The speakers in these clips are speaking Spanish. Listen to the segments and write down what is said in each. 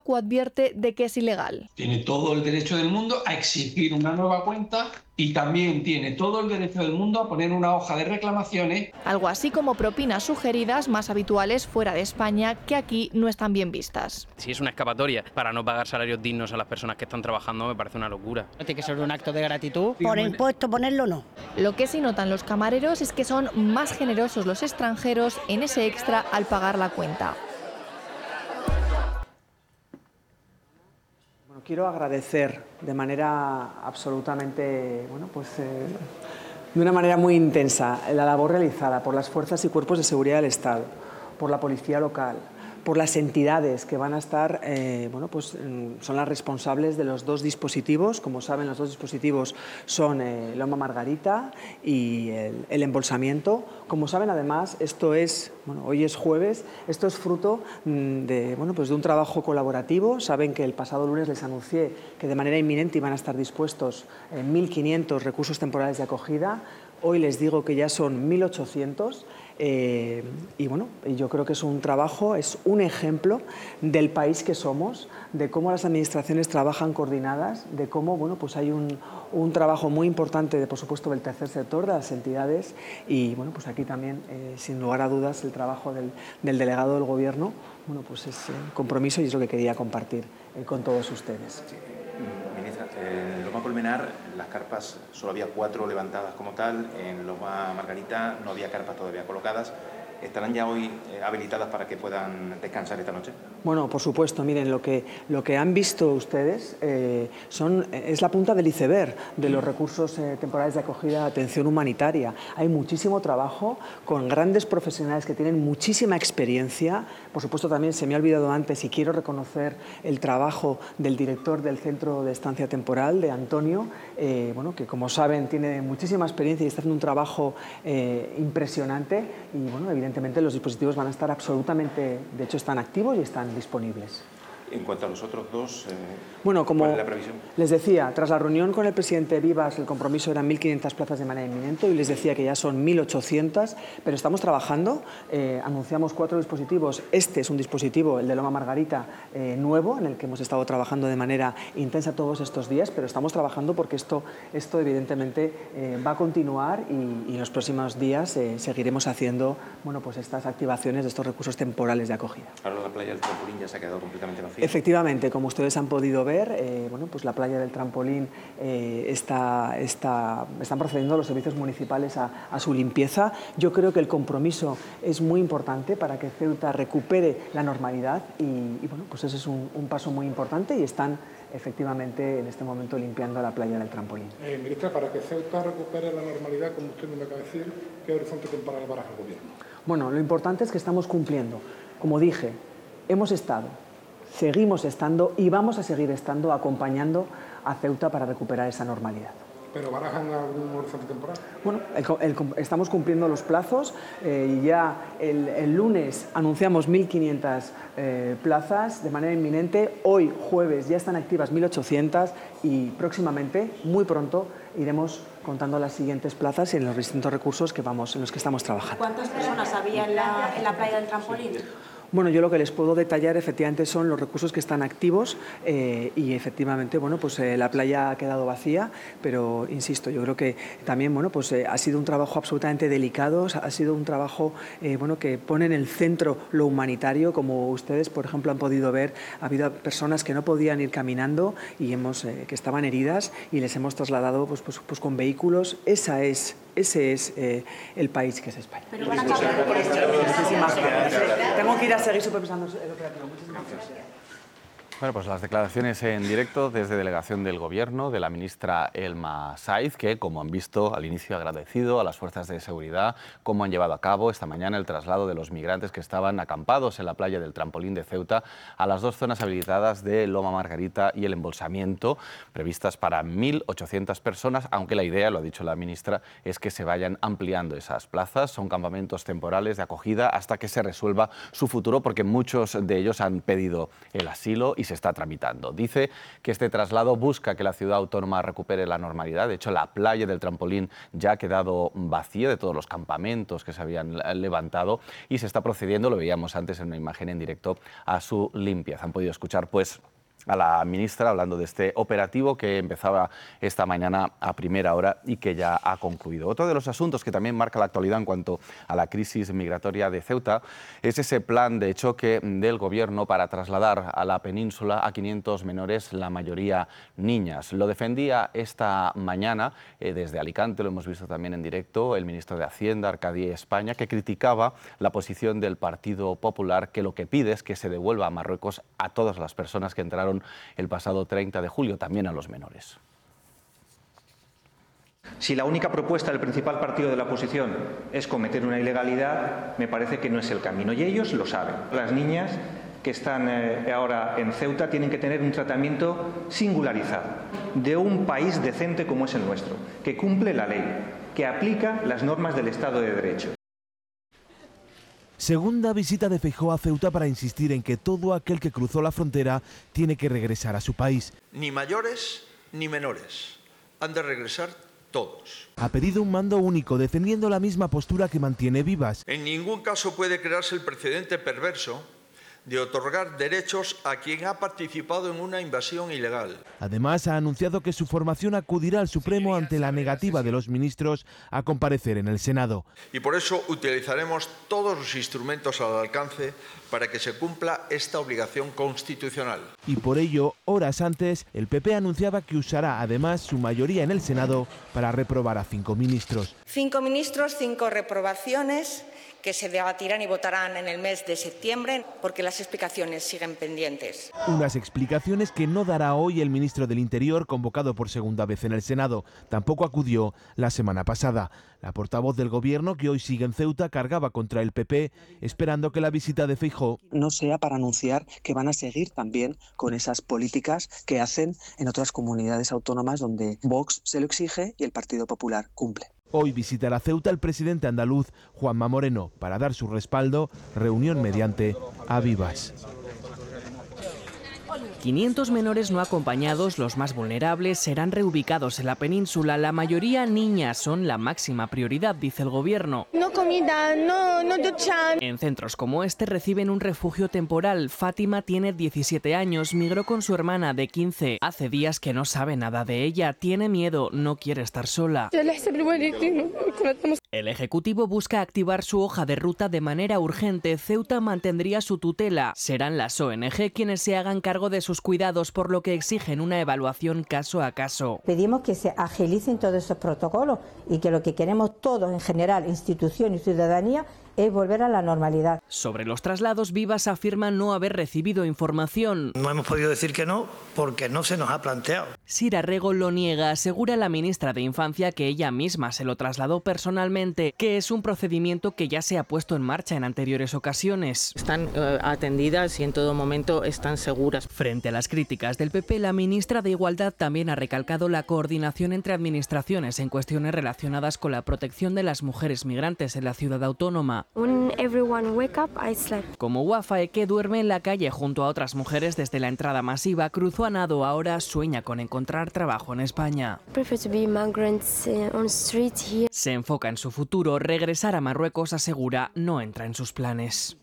advierte de que es ilegal. Tiene todo el derecho del mundo a exigir una nueva cuenta y también tiene todo el derecho del mundo a poner una hoja de reclamaciones. Algo así como propinas sugeridas más habituales fuera de España que aquí no están bien vistas. Si es una escapatoria para no pagar salarios dignos a las personas que están trabajando, me parece una locura. Tiene que ser un acto de gratitud. Por impuesto ponerlo no. Lo que sí notan los camareros es que son más generosos los extranjeros en ese extra al pagar la cuenta. Quiero agradecer de manera absolutamente, de una manera muy intensa la labor realizada por las fuerzas y cuerpos de seguridad del Estado, por la policía local, por las entidades que van a estar, son las responsables de los dos dispositivos. Como saben, los dos dispositivos son Loma Margarita y el embolsamiento. Como saben, además, esto es, hoy es jueves, esto es fruto de un trabajo colaborativo. Saben que el pasado lunes les anuncié que de manera inminente iban a estar dispuestos 1.500 recursos temporales de acogida. Hoy les digo que ya son 1.800 y yo creo que es un trabajo, es un ejemplo del país que somos, de cómo las administraciones trabajan coordinadas, de cómo hay un trabajo muy importante, por supuesto, del tercer sector, de las entidades y aquí también, sin lugar a dudas, el trabajo del delegado del Gobierno es compromiso y es lo que quería compartir con todos ustedes. Ministra, en Loma Colmenar las carpas solo había 4 levantadas como tal, en Loma Margarita no había carpas todavía colocadas. ¿Estarán ya hoy habilitadas para que puedan descansar esta noche? Bueno, por supuesto, miren, lo que han visto ustedes es la punta del iceberg de los recursos temporales de acogida de atención humanitaria. Hay muchísimo trabajo con grandes profesionales que tienen muchísima experiencia. Por supuesto, también se me ha olvidado antes y quiero reconocer el trabajo del director del Centro de Estancia Temporal, de Antonio, que como saben tiene muchísima experiencia y está haciendo un trabajo impresionante y evidentemente los dispositivos van a estar absolutamente, de hecho están activos y están disponibles. En cuanto a los otros dos, como ¿cuál es la previsión? Les decía, tras la reunión con el presidente Vivas, el compromiso eran 1.500 plazas de manera inminente y les decía que ya son 1.800, pero estamos trabajando, anunciamos 4 dispositivos. Este es un dispositivo, el de Loma Margarita, nuevo, en el que hemos estado trabajando de manera intensa todos estos días, pero estamos trabajando porque esto evidentemente va a continuar y en los próximos días seguiremos haciendo estas activaciones de estos recursos temporales de acogida. Ahora la playa del Trampolín ya se ha quedado completamente vacía. Efectivamente, como ustedes han podido ver, la playa del Trampolín están procediendo los servicios municipales a su limpieza. Yo creo que el compromiso es muy importante para que Ceuta recupere la normalidad y ese es un paso muy importante y están efectivamente en este momento limpiando la playa del Trampolín. Ministra, para que Ceuta recupere la normalidad, como usted me acaba de decir, ¿qué horizonte temporal baraja el Gobierno? Bueno, lo importante es que estamos cumpliendo. Como dije, hemos estado, seguimos estando y vamos a seguir estando acompañando a Ceuta para recuperar esa normalidad. ¿Pero barajan algún horizonte temporal? Bueno, estamos cumpliendo los plazos y ya el lunes anunciamos 1.500 plazas de manera inminente. Hoy, jueves, ya están activas 1.800 y próximamente, muy pronto, iremos contando las siguientes plazas en los distintos recursos en los que estamos trabajando. ¿Cuántas personas había en la playa del Trampolín? Bueno, yo lo que les puedo detallar efectivamente son los recursos que están activos y efectivamente, la playa ha quedado vacía, pero insisto, yo creo que también, ha sido un trabajo absolutamente delicado, ha sido un trabajo, que pone en el centro lo humanitario, como ustedes, por ejemplo, han podido ver, ha habido personas que no podían ir caminando y que estaban heridas y les hemos trasladado, con vehículos. Ese es el país que es España. Pero van a acabar. Tengo que ir a seguir supervisando el operativo. Muchísimas gracias. Bueno, pues las declaraciones en directo desde delegación del Gobierno de la ministra Elma Saiz, que, como han visto al inicio, ha agradecido a las fuerzas de seguridad cómo han llevado a cabo esta mañana el traslado de los migrantes que estaban acampados en la playa del Trampolín de Ceuta a las 2 zonas habilitadas de Loma Margarita y el embolsamiento, previstas para 1.800 personas, aunque la idea, lo ha dicho la ministra, es que se vayan ampliando esas plazas. Son campamentos temporales de acogida hasta que se resuelva su futuro, porque muchos de ellos han pedido el asilo y se está tramitando. Dice que este traslado busca que la ciudad autónoma recupere la normalidad. De hecho, la playa del Trampolín ya ha quedado vacía de todos los campamentos que se habían levantado y se está procediendo, lo veíamos antes en una imagen en directo, a su limpieza. Han podido escuchar pues a la ministra hablando de este operativo que empezaba esta mañana a primera hora y que ya ha concluido. Otro de los asuntos que también marca la actualidad en cuanto a la crisis migratoria de Ceuta es ese plan de choque del Gobierno para trasladar a la península a 500 menores, la mayoría niñas. Lo defendía esta mañana desde Alicante, lo hemos visto también en directo, el ministro de Hacienda, Arcadi España, que criticaba la posición del Partido Popular, que lo que pide es que se devuelva a Marruecos a todas las personas que entraron el pasado 30 de julio, también a los menores. Si la única propuesta del principal partido de la oposición es cometer una ilegalidad, me parece que no es el camino, y ellos lo saben. Las niñas que están ahora en Ceuta tienen que tener un tratamiento singularizado de un país decente como es el nuestro, que cumple la ley, que aplica las normas del Estado de Derecho. Segunda visita de Feijóo a Ceuta para insistir en que todo aquel que cruzó la frontera tiene que regresar a su país. Ni mayores ni menores. Han de regresar todos. Ha pedido un mando único, defendiendo la misma postura que mantiene Vivas. En ningún caso puede crearse el precedente perverso de otorgar derechos a quien ha participado en una invasión ilegal. Además, ha anunciado que su formación acudirá al Supremo ante la negativa de los ministros a comparecer en el Senado. Y por eso utilizaremos todos los instrumentos al alcance para que se cumpla esta obligación constitucional. Y por ello, horas antes, el PP anunciaba que usará además su mayoría en el Senado para reprobar a 5 ministros. 5 ministros, 5 reprobaciones que se debatirán y votarán en el mes de septiembre, porque las explicaciones siguen pendientes. Unas explicaciones que no dará hoy el ministro del Interior, convocado por segunda vez en el Senado. Tampoco acudió la semana pasada. La portavoz del Gobierno, que hoy sigue en Ceuta, cargaba contra el PP, esperando que la visita de Feijóo no sea para anunciar que van a seguir también con esas políticas que hacen en otras comunidades autónomas donde Vox se lo exige y el Partido Popular cumple. Hoy visitará Ceuta el presidente andaluz Juanma Moreno para dar su respaldo, reunión mediante a Vivas. 500 menores no acompañados, los más vulnerables, serán reubicados en la península. La mayoría niñas, son la máxima prioridad, dice el Gobierno. No comida, no ducha. En centros como este reciben un refugio temporal. Fátima tiene 17 años, migró con su hermana de 15. Hace días que no sabe nada de ella, tiene miedo, no quiere estar sola. El Ejecutivo busca activar su hoja de ruta de manera urgente. Ceuta mantendría su tutela. Serán las ONG quienes se hagan cargo de sus cuidados, por lo que exigen una evaluación caso a caso. Pedimos que se agilicen todos esos protocolos y que lo que queremos todos en general, institución y ciudadanía, es volver a la normalidad. Sobre los traslados, Vivas afirma no haber recibido información. No hemos podido decir que no porque no se nos ha planteado. Sira Rego lo niega, asegura la ministra de Infancia que ella misma se lo trasladó personalmente, que es un procedimiento que ya se ha puesto en marcha en anteriores ocasiones. Están atendidas y en todo momento están seguras. Frente a las críticas del PP, la ministra de Igualdad también ha recalcado la coordinación entre administraciones en cuestiones relacionadas con la protección de las mujeres migrantes en la ciudad autónoma. When everyone wake up, I slept. Como Wafae, que duerme en la calle junto a otras mujeres desde la entrada masiva, cruzó a nado, ahora sueña con encontrar trabajo en España. Se enfoca en su futuro, regresar a Marruecos, asegura, no entra en sus planes.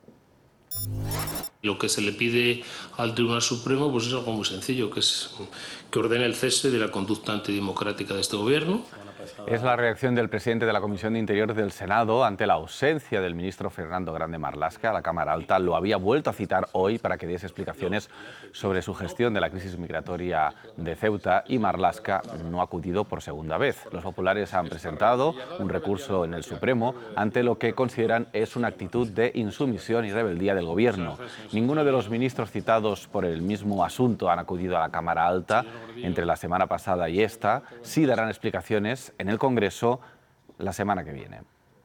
Lo que se le pide al Tribunal Supremo pues es algo muy sencillo, que es que ordene el cese de la conducta antidemocrática de este gobierno. Es la reacción del presidente de la Comisión de Interior del Senado ante la ausencia del ministro Fernando Grande Marlaska. La Cámara Alta lo había vuelto a citar hoy para que diese explicaciones sobre su gestión de la crisis migratoria de Ceuta y Marlaska no ha acudido por segunda vez. Los populares han presentado un recurso en el Supremo ante lo que consideran es una actitud de insumisión y rebeldía del gobierno. Ninguno de los ministros citados por el mismo asunto han acudido a la Cámara Alta. Entre la semana pasada y esta, sí darán explicaciones en el Congreso la semana que viene.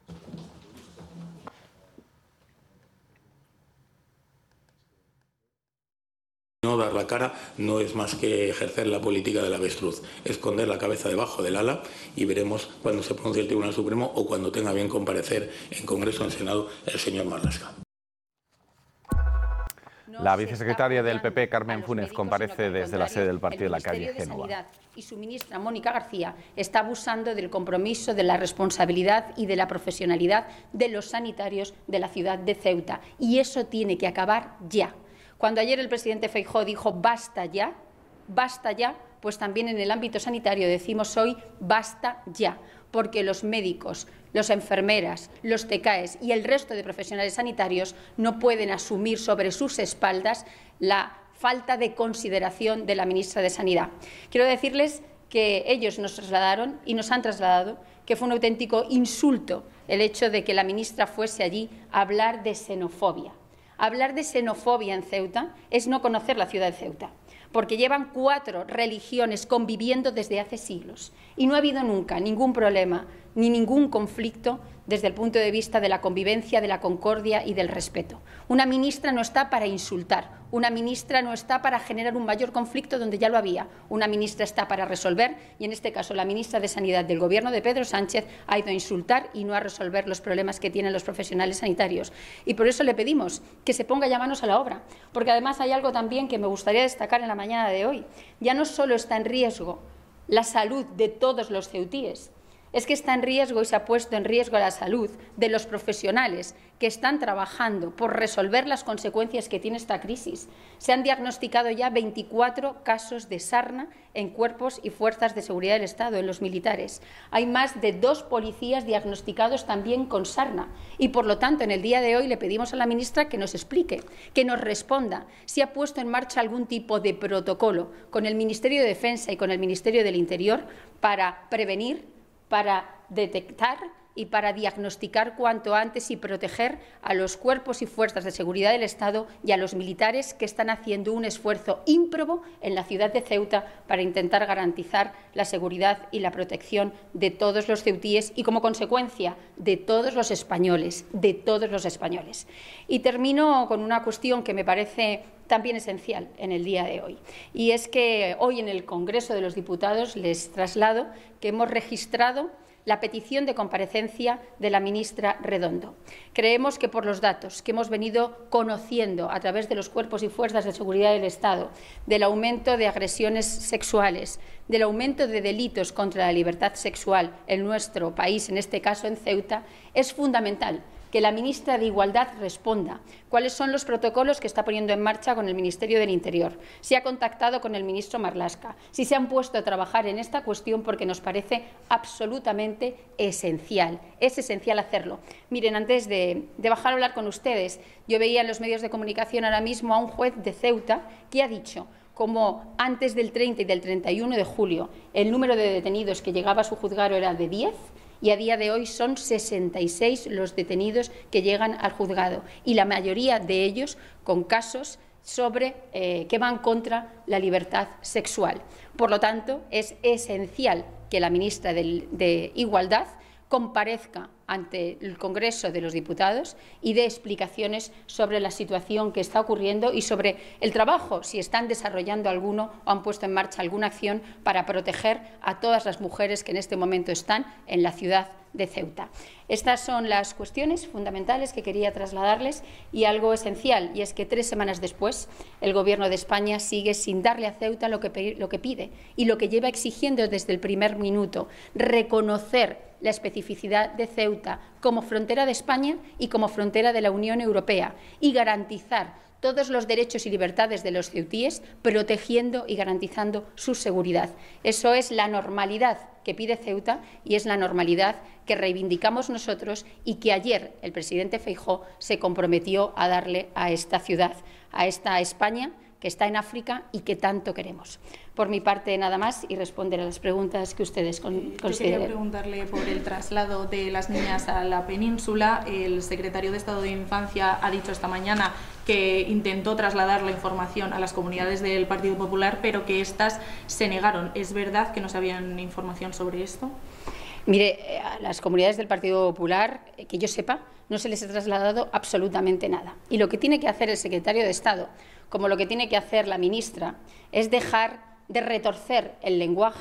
No dar la cara no es más que ejercer la política del avestruz, esconder la cabeza debajo del ala y veremos cuando se pronuncie el Tribunal Supremo o cuando tenga bien comparecer en Congreso o en Senado el señor Marlaska. La vicesecretaria del PP, Carmen Funes, comparece desde la sede del partido en la calle Génova. Y su ministra, Mónica García, está abusando del compromiso, de la responsabilidad y de la profesionalidad de los sanitarios de la ciudad de Ceuta. Y eso tiene que acabar ya. Cuando ayer el presidente Feijóo dijo basta ya, pues también en el ámbito sanitario decimos hoy basta ya, porque los médicos, las enfermeras, los TECAES y el resto de profesionales sanitarios no pueden asumir sobre sus espaldas la falta de consideración de la ministra de Sanidad. Quiero decirles que ellos nos trasladaron y nos han trasladado que fue un auténtico insulto el hecho de que la ministra fuese allí a hablar de xenofobia. Hablar de xenofobia en Ceuta es no conocer la ciudad de Ceuta, porque llevan 4 religiones conviviendo desde hace siglos y no ha habido nunca ningún problema ni ningún conflicto desde el punto de vista de la convivencia, de la concordia y del respeto. Una ministra no está para insultar, una ministra no está para generar un mayor conflicto donde ya lo había, una ministra está para resolver y en este caso la ministra de Sanidad del Gobierno de Pedro Sánchez ha ido a insultar y no a resolver los problemas que tienen los profesionales sanitarios. Y por eso le pedimos que se ponga ya manos a la obra, porque además hay algo también que me gustaría destacar en la mañana de hoy. Ya no solo está en riesgo la salud de todos los ceutíes, es que está en riesgo y se ha puesto en riesgo la salud de los profesionales que están trabajando por resolver las consecuencias que tiene esta crisis. Se han diagnosticado ya 24 casos de sarna en cuerpos y fuerzas de seguridad del Estado, en los militares. Hay más de 2 policías diagnosticados también con sarna y, por lo tanto, en el día de hoy le pedimos a la ministra que nos explique, que nos responda si ha puesto en marcha algún tipo de protocolo con el Ministerio de Defensa y con el Ministerio del Interior para prevenir, para detectar y para diagnosticar cuanto antes y proteger a los cuerpos y fuerzas de seguridad del Estado y a los militares que están haciendo un esfuerzo ímprobo en la ciudad de Ceuta para intentar garantizar la seguridad y la protección de todos los ceutíes y, como consecuencia, de todos los españoles, Y termino con una cuestión que me parece también esencial en el día de hoy. Y es que hoy en el Congreso de los Diputados les traslado que hemos registrado la petición de comparecencia de la ministra Redondo. Creemos que por los datos que hemos venido conociendo a través de los cuerpos y fuerzas de seguridad del Estado, del aumento de agresiones sexuales, del aumento de delitos contra la libertad sexual en nuestro país, en este caso en Ceuta, es fundamental que la ministra de Igualdad responda cuáles son los protocolos que está poniendo en marcha con el Ministerio del Interior, si ha contactado con el ministro Marlaska, si se han puesto a trabajar en esta cuestión, porque nos parece absolutamente esencial. Es esencial hacerlo. Miren, antes de bajar a hablar con ustedes, yo veía en los medios de comunicación ahora mismo a un juez de Ceuta que ha dicho como antes del 30 y del 31 de julio el número de detenidos que llegaba a su juzgado era de 10, y a día de hoy son 66 los detenidos que llegan al juzgado y la mayoría de ellos con casos que van contra la libertad sexual. Por lo tanto, es esencial que la ministra de Igualdad comparezca ante el Congreso de los Diputados y dé explicaciones sobre la situación que está ocurriendo y sobre el trabajo, si están desarrollando alguno o han puesto en marcha alguna acción para proteger a todas las mujeres que en este momento están en la ciudad de Ceuta. Estas son las cuestiones fundamentales que quería trasladarles y algo esencial, y es que 3 semanas después el Gobierno de España sigue sin darle a Ceuta lo que pide y lo que lleva exigiendo desde el primer minuto: reconocer la especificidad de Ceuta como frontera de España y como frontera de la Unión Europea y garantizar todos los derechos y libertades de los ceutíes, protegiendo y garantizando su seguridad. Eso es la normalidad que pide Ceuta y es la normalidad que reivindicamos nosotros y que ayer el presidente Feijóo se comprometió a darle a esta ciudad, a esta España que está en África y que tanto queremos. Por mi parte, nada más, y responder a las preguntas que ustedes consideren. Yo quería preguntarle por el traslado de las niñas a la península. El secretario de Estado de Infancia ha dicho esta mañana que intentó trasladar la información a las comunidades del Partido Popular, pero que éstas se negaron. ¿Es verdad que no sabían información sobre esto? Mire, a las comunidades del Partido Popular, que yo sepa, no se les ha trasladado absolutamente nada. Y lo que tiene que hacer el secretario de Estado, como lo que tiene que hacer la ministra, es dejar de retorcer el lenguaje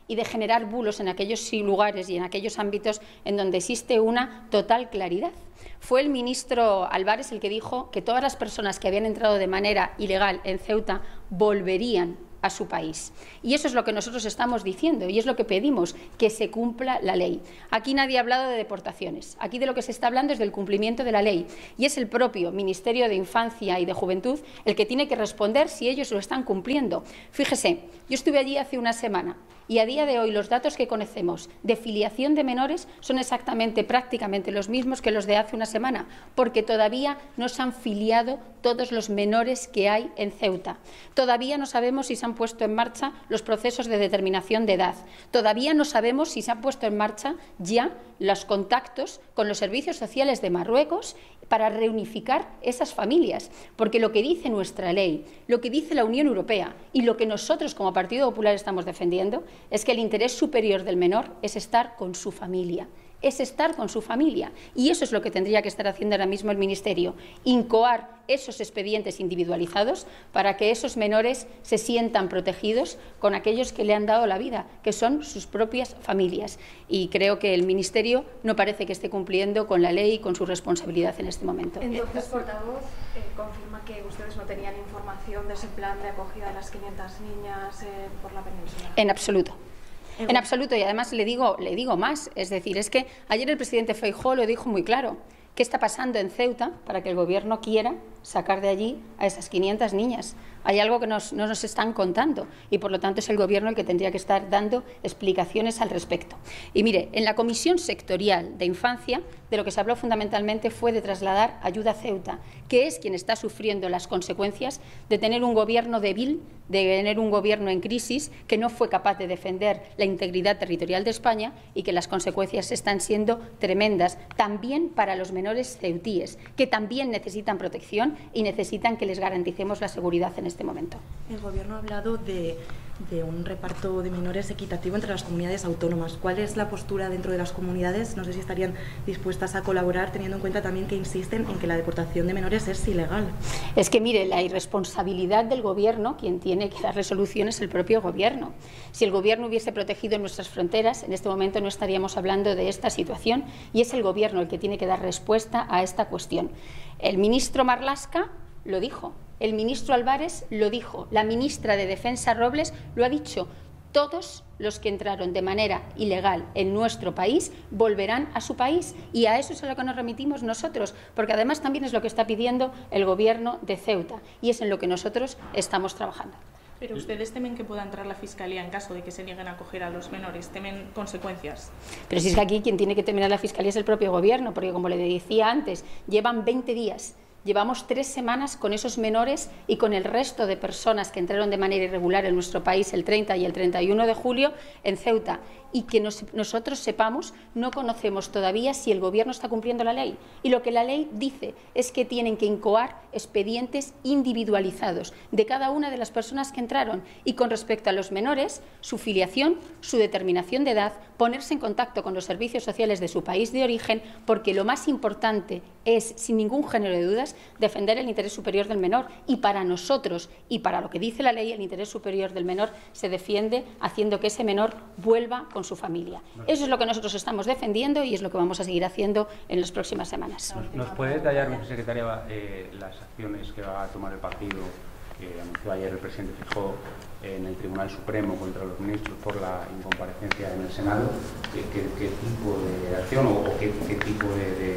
y de generar bulos en aquellos lugares y en aquellos ámbitos en donde existe una total claridad. Fue el ministro Álvarez el que dijo que todas las personas que habían entrado de manera ilegal en Ceuta volverían a su país. Y eso es lo que nosotros estamos diciendo y es lo que pedimos, que se cumpla la ley. Aquí nadie ha hablado de deportaciones. Aquí de lo que se está hablando es del cumplimiento de la ley. Y es el propio Ministerio de Infancia y de Juventud el que tiene que responder si ellos lo están cumpliendo. Fíjese, yo estuve allí hace una semana y a día de hoy los datos que conocemos de filiación de menores son prácticamente los mismos que los de hace una semana, porque todavía no se han filiado todos los menores que hay en Ceuta. Todavía no sabemos si se han puesto en marcha los procesos de determinación de edad. Todavía no sabemos si se han puesto en marcha ya los contactos con los servicios sociales de Marruecos para reunificar esas familias, porque lo que dice nuestra ley, lo que dice la Unión Europea y lo que nosotros como Partido Popular estamos defendiendo es que el interés superior del menor es estar con su familia. Es estar con su familia. Y eso es lo que tendría que estar haciendo ahora mismo el Ministerio, incoar esos expedientes individualizados para que esos menores se sientan protegidos con aquellos que le han dado la vida, que son sus propias familias. Y creo que el Ministerio no parece que esté cumpliendo con la ley y con su responsabilidad en este momento. Entonces, portavoz, confirma que ustedes no tenían información de ese plan de acogida de las 500 niñas por la península. En absoluto. En absoluto, y además le digo más, es decir, es que ayer el presidente Feijóo lo dijo muy claro. ¿Qué está pasando en Ceuta para que el Gobierno quiera sacar de allí a esas 500 niñas? Hay algo que no nos están contando y, por lo tanto, es el Gobierno el que tendría que estar dando explicaciones al respecto. Y mire, en la Comisión Sectorial de Infancia, de lo que se habló fundamentalmente fue de trasladar ayuda a Ceuta, que es quien está sufriendo las consecuencias de tener un Gobierno débil, de tener un Gobierno en crisis que no fue capaz de defender la integridad territorial de España y que las consecuencias están siendo tremendas, también para los menores ceutíes, que también necesitan protección y necesitan que les garanticemos la seguridad en este momento. El Gobierno ha hablado de un reparto de menores equitativo entre las comunidades autónomas. ¿Cuál es la postura dentro de las comunidades? No sé si estarían dispuestas a colaborar, teniendo en cuenta también que insisten en que la deportación de menores es ilegal. Es que, mire, la irresponsabilidad del Gobierno, quien tiene que dar resolución es el propio Gobierno. Si el Gobierno hubiese protegido nuestras fronteras, en este momento no estaríamos hablando de esta situación y es el Gobierno el que tiene que dar respuesta a esta cuestión. El ministro Marlaska lo dijo. El ministro Álvarez lo dijo, la ministra de Defensa Robles lo ha dicho. Todos los que entraron de manera ilegal en nuestro país volverán a su país y a eso es a lo que nos remitimos nosotros, porque además también es lo que está pidiendo el Gobierno de Ceuta y es en lo que nosotros estamos trabajando. Pero ustedes temen que pueda entrar la Fiscalía en caso de que se nieguen a acoger a los menores, temen consecuencias. Pero si es que aquí quien tiene que temer a la Fiscalía es el propio Gobierno, porque como le decía antes, llevan 20 días. Llevamos 3 semanas con esos menores y con el resto de personas que entraron de manera irregular en nuestro país el 30 y el 31 de julio en Ceuta. Y que nosotros sepamos, no conocemos todavía si el Gobierno está cumpliendo la ley. Y lo que la ley dice es que tienen que incoar expedientes individualizados de cada una de las personas que entraron. Y con respecto a los menores, su filiación, su determinación de edad, ponerse en contacto con los servicios sociales de su país de origen, porque lo más importante es, sin ningún género de dudas, defender el interés superior del menor. Y para nosotros, y para lo que dice la ley, el interés superior del menor se defiende haciendo que ese menor vuelva con su familia. Eso es lo que nosotros estamos defendiendo y es lo que vamos a seguir haciendo en las próximas semanas. ¿Nos puede detallar, vicesecretaria, las acciones que va a tomar el partido que anunció ayer el presidente Feijóo en el Tribunal Supremo contra los ministros por la incomparecencia en el Senado? ¿Qué tipo de acción o qué tipo de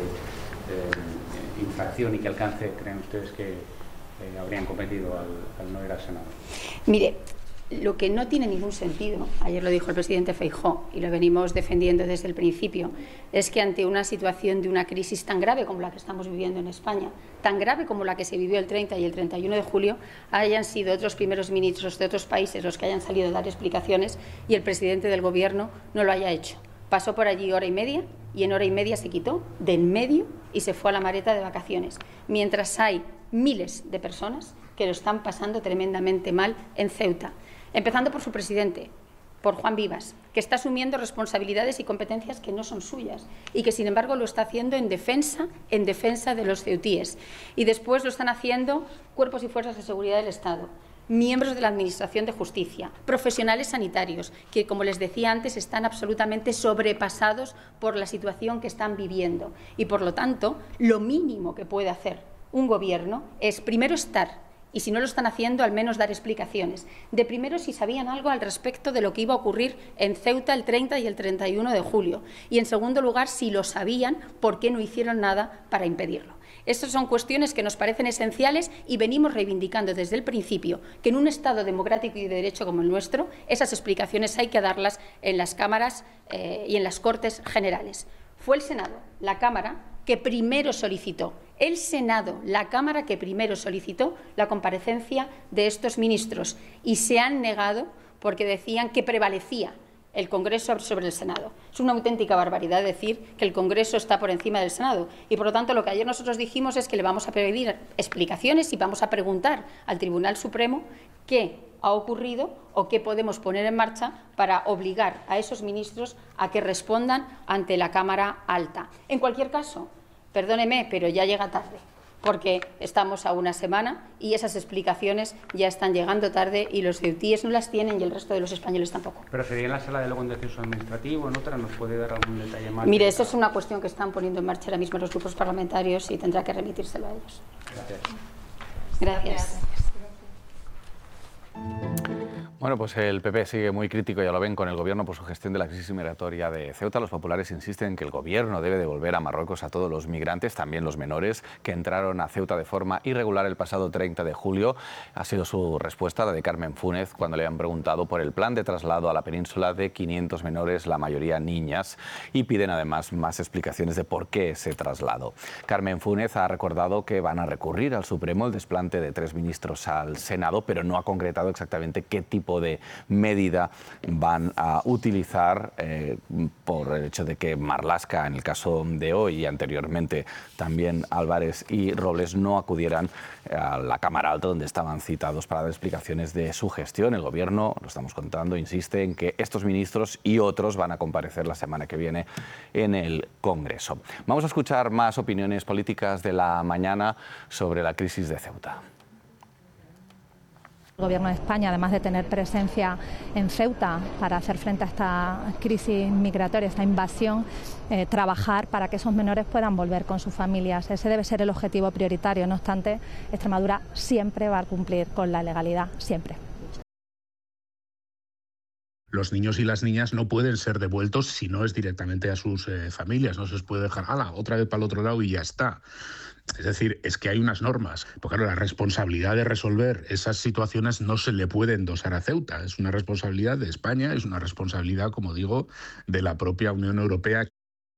infracción y qué alcance creen ustedes que habrían cometido al no ir al Senado? Mire, lo que no tiene ningún sentido, ayer lo dijo el presidente Feijóo y lo venimos defendiendo desde el principio, es que ante una situación de una crisis tan grave como la que estamos viviendo en España, tan grave como la que se vivió el 30 y el 31 de julio, hayan sido otros primeros ministros de otros países los que hayan salido a dar explicaciones y el presidente del Gobierno no lo haya hecho. Pasó por allí hora y media y en hora y media se quitó de en medio y se fue a la Mareta de vacaciones, mientras hay miles de personas que lo están pasando tremendamente mal en Ceuta. Empezando por su presidente, por Juan Vivas, que está asumiendo responsabilidades y competencias que no son suyas y que, sin embargo, lo está haciendo en defensa de los ceutíes. Y después lo están haciendo cuerpos y fuerzas de seguridad del Estado, miembros de la Administración de Justicia, profesionales sanitarios, que, como les decía antes, están absolutamente sobrepasados por la situación que están viviendo. Y, por lo tanto, lo mínimo que puede hacer un Gobierno es, primero, estar, y si no lo están haciendo, al menos dar explicaciones. De primero, si sabían algo al respecto de lo que iba a ocurrir en Ceuta el 30 y el 31 de julio. Y, en segundo lugar, si lo sabían, ¿por qué no hicieron nada para impedirlo? Estas son cuestiones que nos parecen esenciales y venimos reivindicando desde el principio que en un Estado democrático y de derecho como el nuestro, esas explicaciones hay que darlas en las cámaras y en las Cortes Generales. Fue el Senado, la Cámara, que primero solicitó, el Senado, la Cámara que primero solicitó la comparecencia de estos ministros y se han negado porque decían que prevalecía el Congreso sobre el Senado. Es una auténtica barbaridad decir que el Congreso está por encima del Senado y, por lo tanto, lo que ayer nosotros dijimos es que le vamos a pedir explicaciones y vamos a preguntar al Tribunal Supremo qué ha ocurrido o qué podemos poner en marcha para obligar a esos ministros a que respondan ante la Cámara Alta. En cualquier caso, perdóneme, pero ya llega tarde, porque estamos a una semana y esas explicaciones ya están llegando tarde y los ceutíes no las tienen y el resto de los españoles tampoco. ¿Pero sería en la sala de lo contencioso administrativo, en otra? ¿Nos puede dar algún detalle más? Mire, eso es una cuestión que están poniendo en marcha ahora mismo los grupos parlamentarios y tendrá que remitírselo a ellos. Gracias. Bueno, pues el PP sigue muy crítico, ya lo ven, con el Gobierno por su gestión de la crisis migratoria de Ceuta. Los populares insisten en que el Gobierno debe devolver a Marruecos a todos los migrantes, también los menores, que entraron a Ceuta de forma irregular el pasado 30 de julio. Ha sido su respuesta, la de Carmen Fúnez, cuando le han preguntado por el plan de traslado a la península de 500 menores, la mayoría niñas, y piden además más explicaciones de por qué ese traslado. Carmen Fúnez ha recordado que van a recurrir al Supremo el desplante de 3 ministros al Senado, pero no ha concretado exactamente qué tipo de medida van a utilizar por el hecho de que Marlaska, en el caso de hoy y anteriormente también Álvarez y Robles, no acudieran a la Cámara Alta donde estaban citados para dar explicaciones de su gestión. El Gobierno, lo estamos contando, insiste en que estos ministros y otros van a comparecer la semana que viene en el Congreso. Vamos a escuchar más opiniones políticas de la mañana sobre la crisis de Ceuta. El Gobierno de España, además de tener presencia en Ceuta para hacer frente a esta crisis migratoria, esta invasión, trabajar para que esos menores puedan volver con sus familias. Ese debe ser el objetivo prioritario. No obstante, Extremadura siempre va a cumplir con la legalidad, siempre. Los niños y las niñas no pueden ser devueltos si no es directamente a sus familias. No se les puede dejar otra vez para el otro lado y ya está. Es decir, es que hay unas normas. Porque claro, la responsabilidad de resolver esas situaciones no se le puede endosar a Ceuta. Es una responsabilidad de España, es una responsabilidad, como digo, de la propia Unión Europea.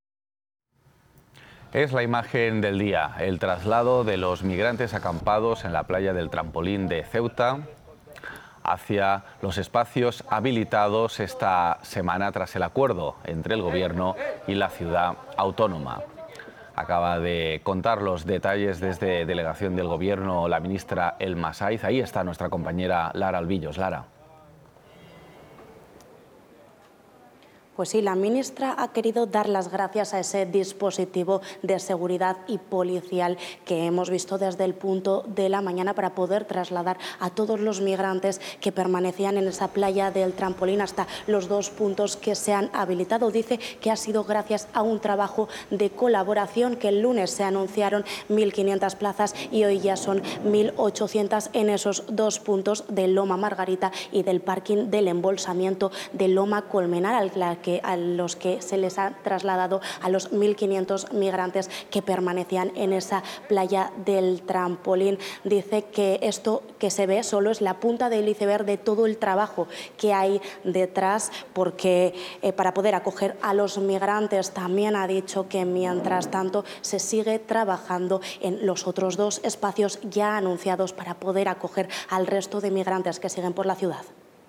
Es la imagen del día, el traslado de los migrantes acampados en la playa del Trampolín de Ceuta hacia los espacios habilitados esta semana tras el acuerdo entre el Gobierno y la ciudad autónoma. Acaba de contar los detalles desde delegación del Gobierno la ministra Elma Saiz. Ahí está nuestra compañera Lara Albillos. Lara. Pues sí, la ministra ha querido dar las gracias a ese dispositivo de seguridad y policial que hemos visto desde el punto de la mañana para poder trasladar a todos los migrantes que permanecían en esa playa del Trampolín hasta los 2 puntos que se han habilitado. Dice que ha sido gracias a un trabajo de colaboración, que el lunes se anunciaron 1.500 plazas y hoy ya son 1.800 en esos 2 puntos de Loma Margarita y del parking del embolsamiento de Loma Colmenar, a los que se les ha trasladado a los 1.500 migrantes que permanecían en esa playa del Trampolín. Dice que esto que se ve solo es la punta del iceberg de todo el trabajo que hay detrás, porque para poder acoger a los migrantes también ha dicho que mientras tanto se sigue trabajando en los otros 2 espacios ya anunciados para poder acoger al resto de migrantes que siguen por la ciudad.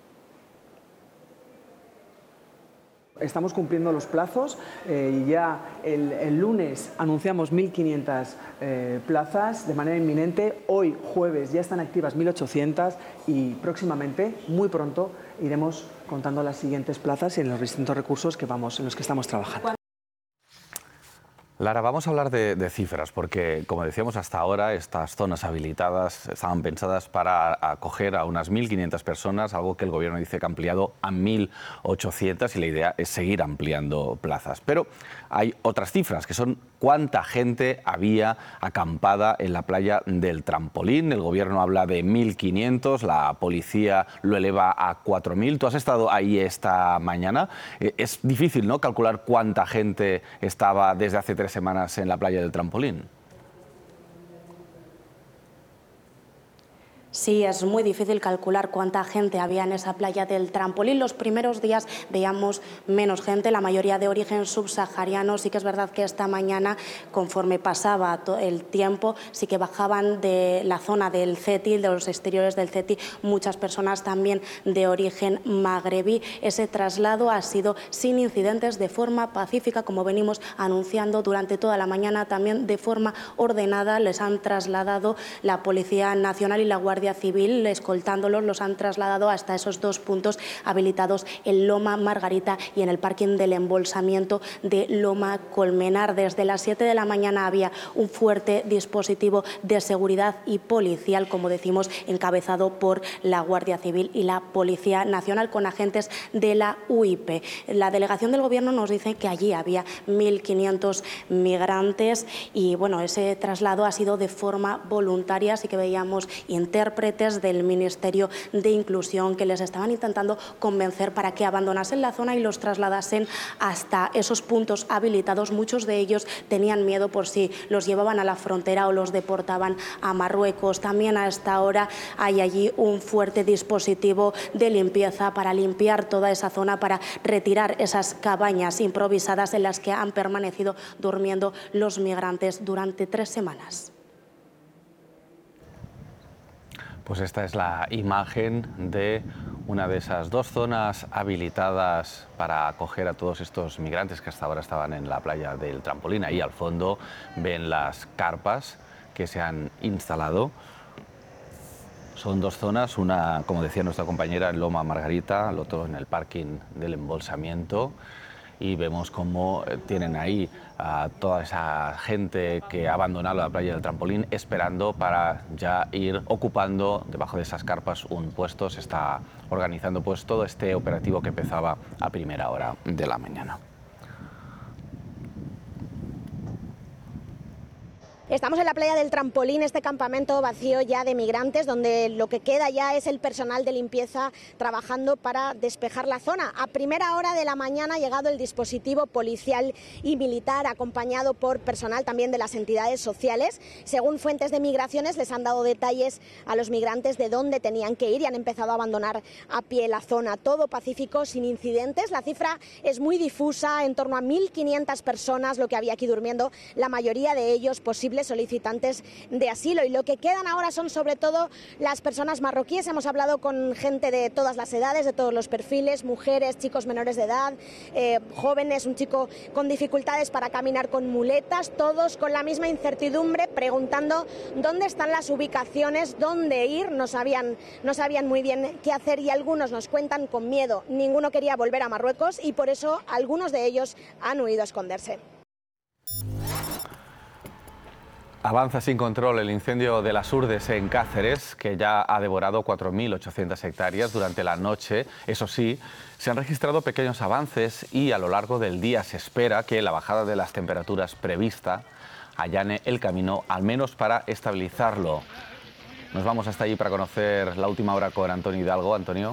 Estamos cumpliendo los plazos y ya el lunes anunciamos 1.500 plazas de manera inminente. Hoy, jueves, ya están activas 1.800 y próximamente, muy pronto, iremos contando las siguientes plazas y en los distintos recursos en los que estamos trabajando. Lara, vamos a hablar de cifras, porque, como decíamos hasta ahora, estas zonas habilitadas estaban pensadas para acoger a unas 1.500 personas, algo que el Gobierno dice que ha ampliado a 1.800 y la idea es seguir ampliando plazas. Pero hay otras cifras, que son cuánta gente había acampada en la playa del Trampolín. El Gobierno habla de 1.500, la policía lo eleva a 4.000. Tú has estado ahí esta mañana. Es difícil, ¿no?, calcular cuánta gente estaba desde hace 3 semanas en la playa del Trampolín. Sí, es muy difícil calcular cuánta gente había en esa playa del Trampolín. Los primeros días veíamos menos gente, la mayoría de origen subsahariano. Sí que es verdad que esta mañana, conforme pasaba el tiempo, sí que bajaban de la zona del CETI, de los exteriores del CETI, muchas personas también de origen magrebí. Ese traslado ha sido sin incidentes, de forma pacífica, como venimos anunciando durante toda la mañana, también de forma ordenada. Les han trasladado la Policía Nacional y la Guardia Civil, escoltándolos, los han trasladado hasta esos 2 puntos habilitados en Loma Margarita y en el parking del embolsamiento de Loma Colmenar. Desde las 7 de la mañana había un fuerte dispositivo de seguridad y policial, como decimos, encabezado por la Guardia Civil y la Policía Nacional, con agentes de la UIP. La delegación del Gobierno nos dice que allí había 1.500 migrantes y, bueno, ese traslado ha sido de forma voluntaria. Así que veíamos intérpretes del Ministerio de Inclusión que les estaban intentando convencer para que abandonasen la zona y los trasladasen hasta esos puntos habilitados. Muchos de ellos tenían miedo por si los llevaban a la frontera o los deportaban a Marruecos. También a esta hora hay allí un fuerte dispositivo de limpieza para limpiar toda esa zona, para retirar esas cabañas improvisadas en las que han permanecido durmiendo los migrantes durante 3 semanas. Pues esta es la imagen de una de esas 2 zonas habilitadas para acoger a todos estos migrantes que hasta ahora estaban en la playa del Trampolín. Ahí al fondo ven las carpas que se han instalado. Son 2 zonas, una, como decía nuestra compañera, en Loma Margarita, el otro en el parking del embolsamiento. Y vemos cómo tienen ahí a toda esa gente que ha abandonado la playa del Trampolín esperando para ya ir ocupando debajo de esas carpas un puesto. Se está organizando pues todo este operativo que empezaba a primera hora de la mañana. Estamos en la playa del Trampolín, este campamento vacío ya de migrantes, donde lo que queda ya es el personal de limpieza trabajando para despejar la zona. A primera hora de la mañana ha llegado el dispositivo policial y militar, acompañado por personal también de las entidades sociales. Según fuentes de migraciones, les han dado detalles a los migrantes de dónde tenían que ir y han empezado a abandonar a pie la zona. Todo pacífico, sin incidentes. La cifra es muy difusa, en torno a 1.500 personas lo que había aquí durmiendo, la mayoría de ellos posibles solicitantes de asilo, y lo que quedan ahora son sobre todo las personas marroquíes. Hemos hablado con gente de todas las edades, de todos los perfiles, mujeres, chicos menores de edad, jóvenes, un chico con dificultades para caminar con muletas, todos con la misma incertidumbre, preguntando dónde están las ubicaciones, dónde ir, no sabían muy bien qué hacer, y algunos nos cuentan con miedo. Ninguno quería volver a Marruecos y por eso algunos de ellos han huido a esconderse. Avanza sin control el incendio de las Urdes en Cáceres, que ya ha devorado 4.800 hectáreas durante la noche. Eso sí, se han registrado pequeños avances y a lo largo del día se espera que la bajada de las temperaturas prevista allane el camino, al menos para estabilizarlo. Nos vamos hasta allí para conocer la última hora con Antonio Hidalgo. Antonio.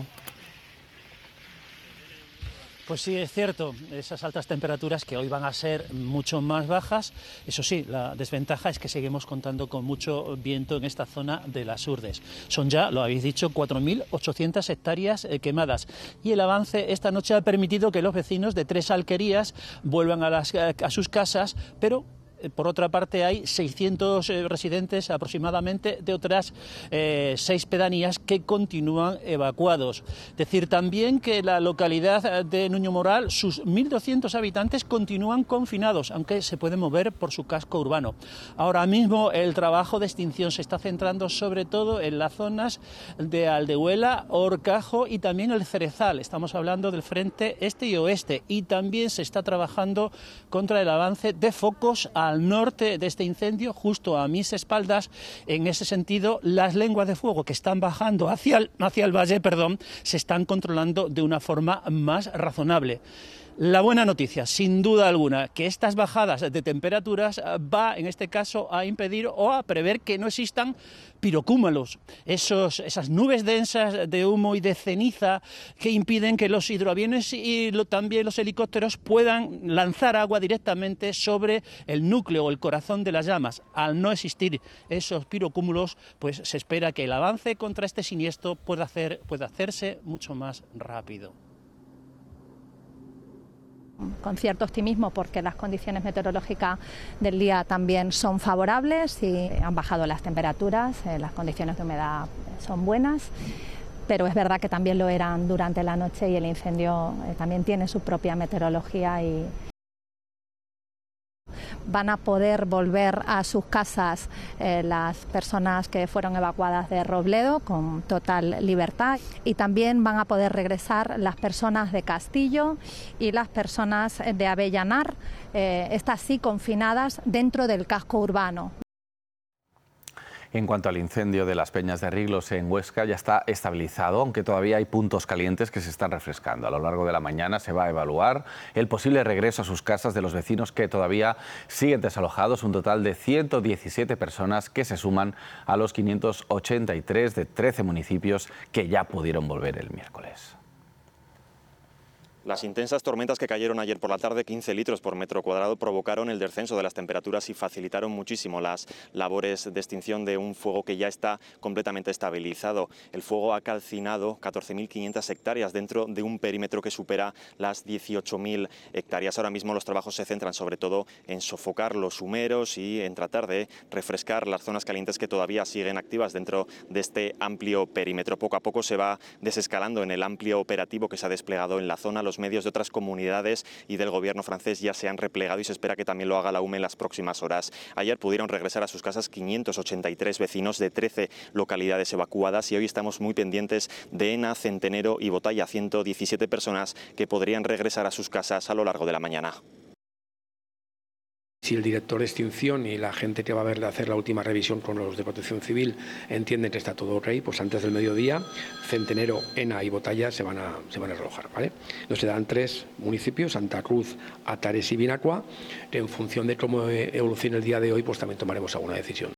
Pues sí, es cierto, esas altas temperaturas que hoy van a ser mucho más bajas. Eso sí, la desventaja es que seguimos contando con mucho viento en esta zona de las Urdes. Son ya, lo habéis dicho, 4.800 hectáreas quemadas. Y el avance esta noche ha permitido que los vecinos de 3 alquerías vuelvan a sus casas, pero por otra parte hay 600 residentes aproximadamente de otras 6 pedanías que continúan evacuados. Decir también que la localidad de Nuño Moral, sus 1.200 habitantes continúan confinados, aunque se pueden mover por su casco urbano. Ahora mismo el trabajo de extinción se está centrando sobre todo en las zonas de Aldehuela, Horcajo y también el Cerezal. Estamos hablando del frente este y oeste, y también se está trabajando contra el avance de focos al norte de este incendio, justo a mis espaldas. En ese sentido, las lenguas de fuego que están bajando hacia el valle, se están controlando de una forma más razonable. La buena noticia, sin duda alguna, que estas bajadas de temperaturas va, en este caso, a impedir o a prever que no existan pirocúmulos, esas nubes densas de humo y de ceniza que impiden que los hidroaviones y también los helicópteros puedan lanzar agua directamente sobre el núcleo o el corazón de las llamas. Al no existir esos pirocúmulos, pues se espera que el avance contra este siniestro pueda hacerse mucho más rápido. Con cierto optimismo, porque las condiciones meteorológicas del día también son favorables y han bajado las temperaturas, las condiciones de humedad son buenas, pero es verdad que también lo eran durante la noche y el incendio también tiene su propia meteorología y van a poder volver a sus casas las personas que fueron evacuadas de Robledo con total libertad, y también van a poder regresar las personas de Castillo y las personas de Avellanar, estas sí confinadas dentro del casco urbano. En cuanto al incendio de las Peñas de Riglos en Huesca, ya está estabilizado, aunque todavía hay puntos calientes que se están refrescando. A lo largo de la mañana se va a evaluar el posible regreso a sus casas de los vecinos que todavía siguen desalojados, un total de 117 personas que se suman a los 583 de 13 municipios que ya pudieron volver el miércoles. Las intensas tormentas que cayeron ayer por la tarde, 15 litros por metro cuadrado, provocaron el descenso de las temperaturas y facilitaron muchísimo las labores de extinción de un fuego que ya está completamente estabilizado. El fuego ha calcinado 14.500 hectáreas dentro de un perímetro que supera las 18.000 hectáreas. Ahora mismo los trabajos se centran sobre todo en sofocar los humeros y en tratar de refrescar las zonas calientes que todavía siguen activas dentro de este amplio perímetro. Poco a poco se va desescalando en el amplio operativo que se ha desplegado en la zona. Los medios de otras comunidades y del gobierno francés ya se han replegado y se espera que también lo haga la UME en las próximas horas. Ayer pudieron regresar a sus casas 583 vecinos de 13 localidades evacuadas y hoy estamos muy pendientes de Ena, Centenero y Botalla, 117 personas que podrían regresar a sus casas a lo largo de la mañana. Si el director de extinción y la gente que va a ver de hacer la última revisión con los de Protección Civil entienden que está todo ok, pues antes del mediodía, Centenero, Ena y Botalla se van a realojar, ¿vale? Nos quedan 3 municipios, Santa Cruz, Atares y Vinacua, que en función de cómo evolucione el día de hoy, pues también tomaremos alguna decisión.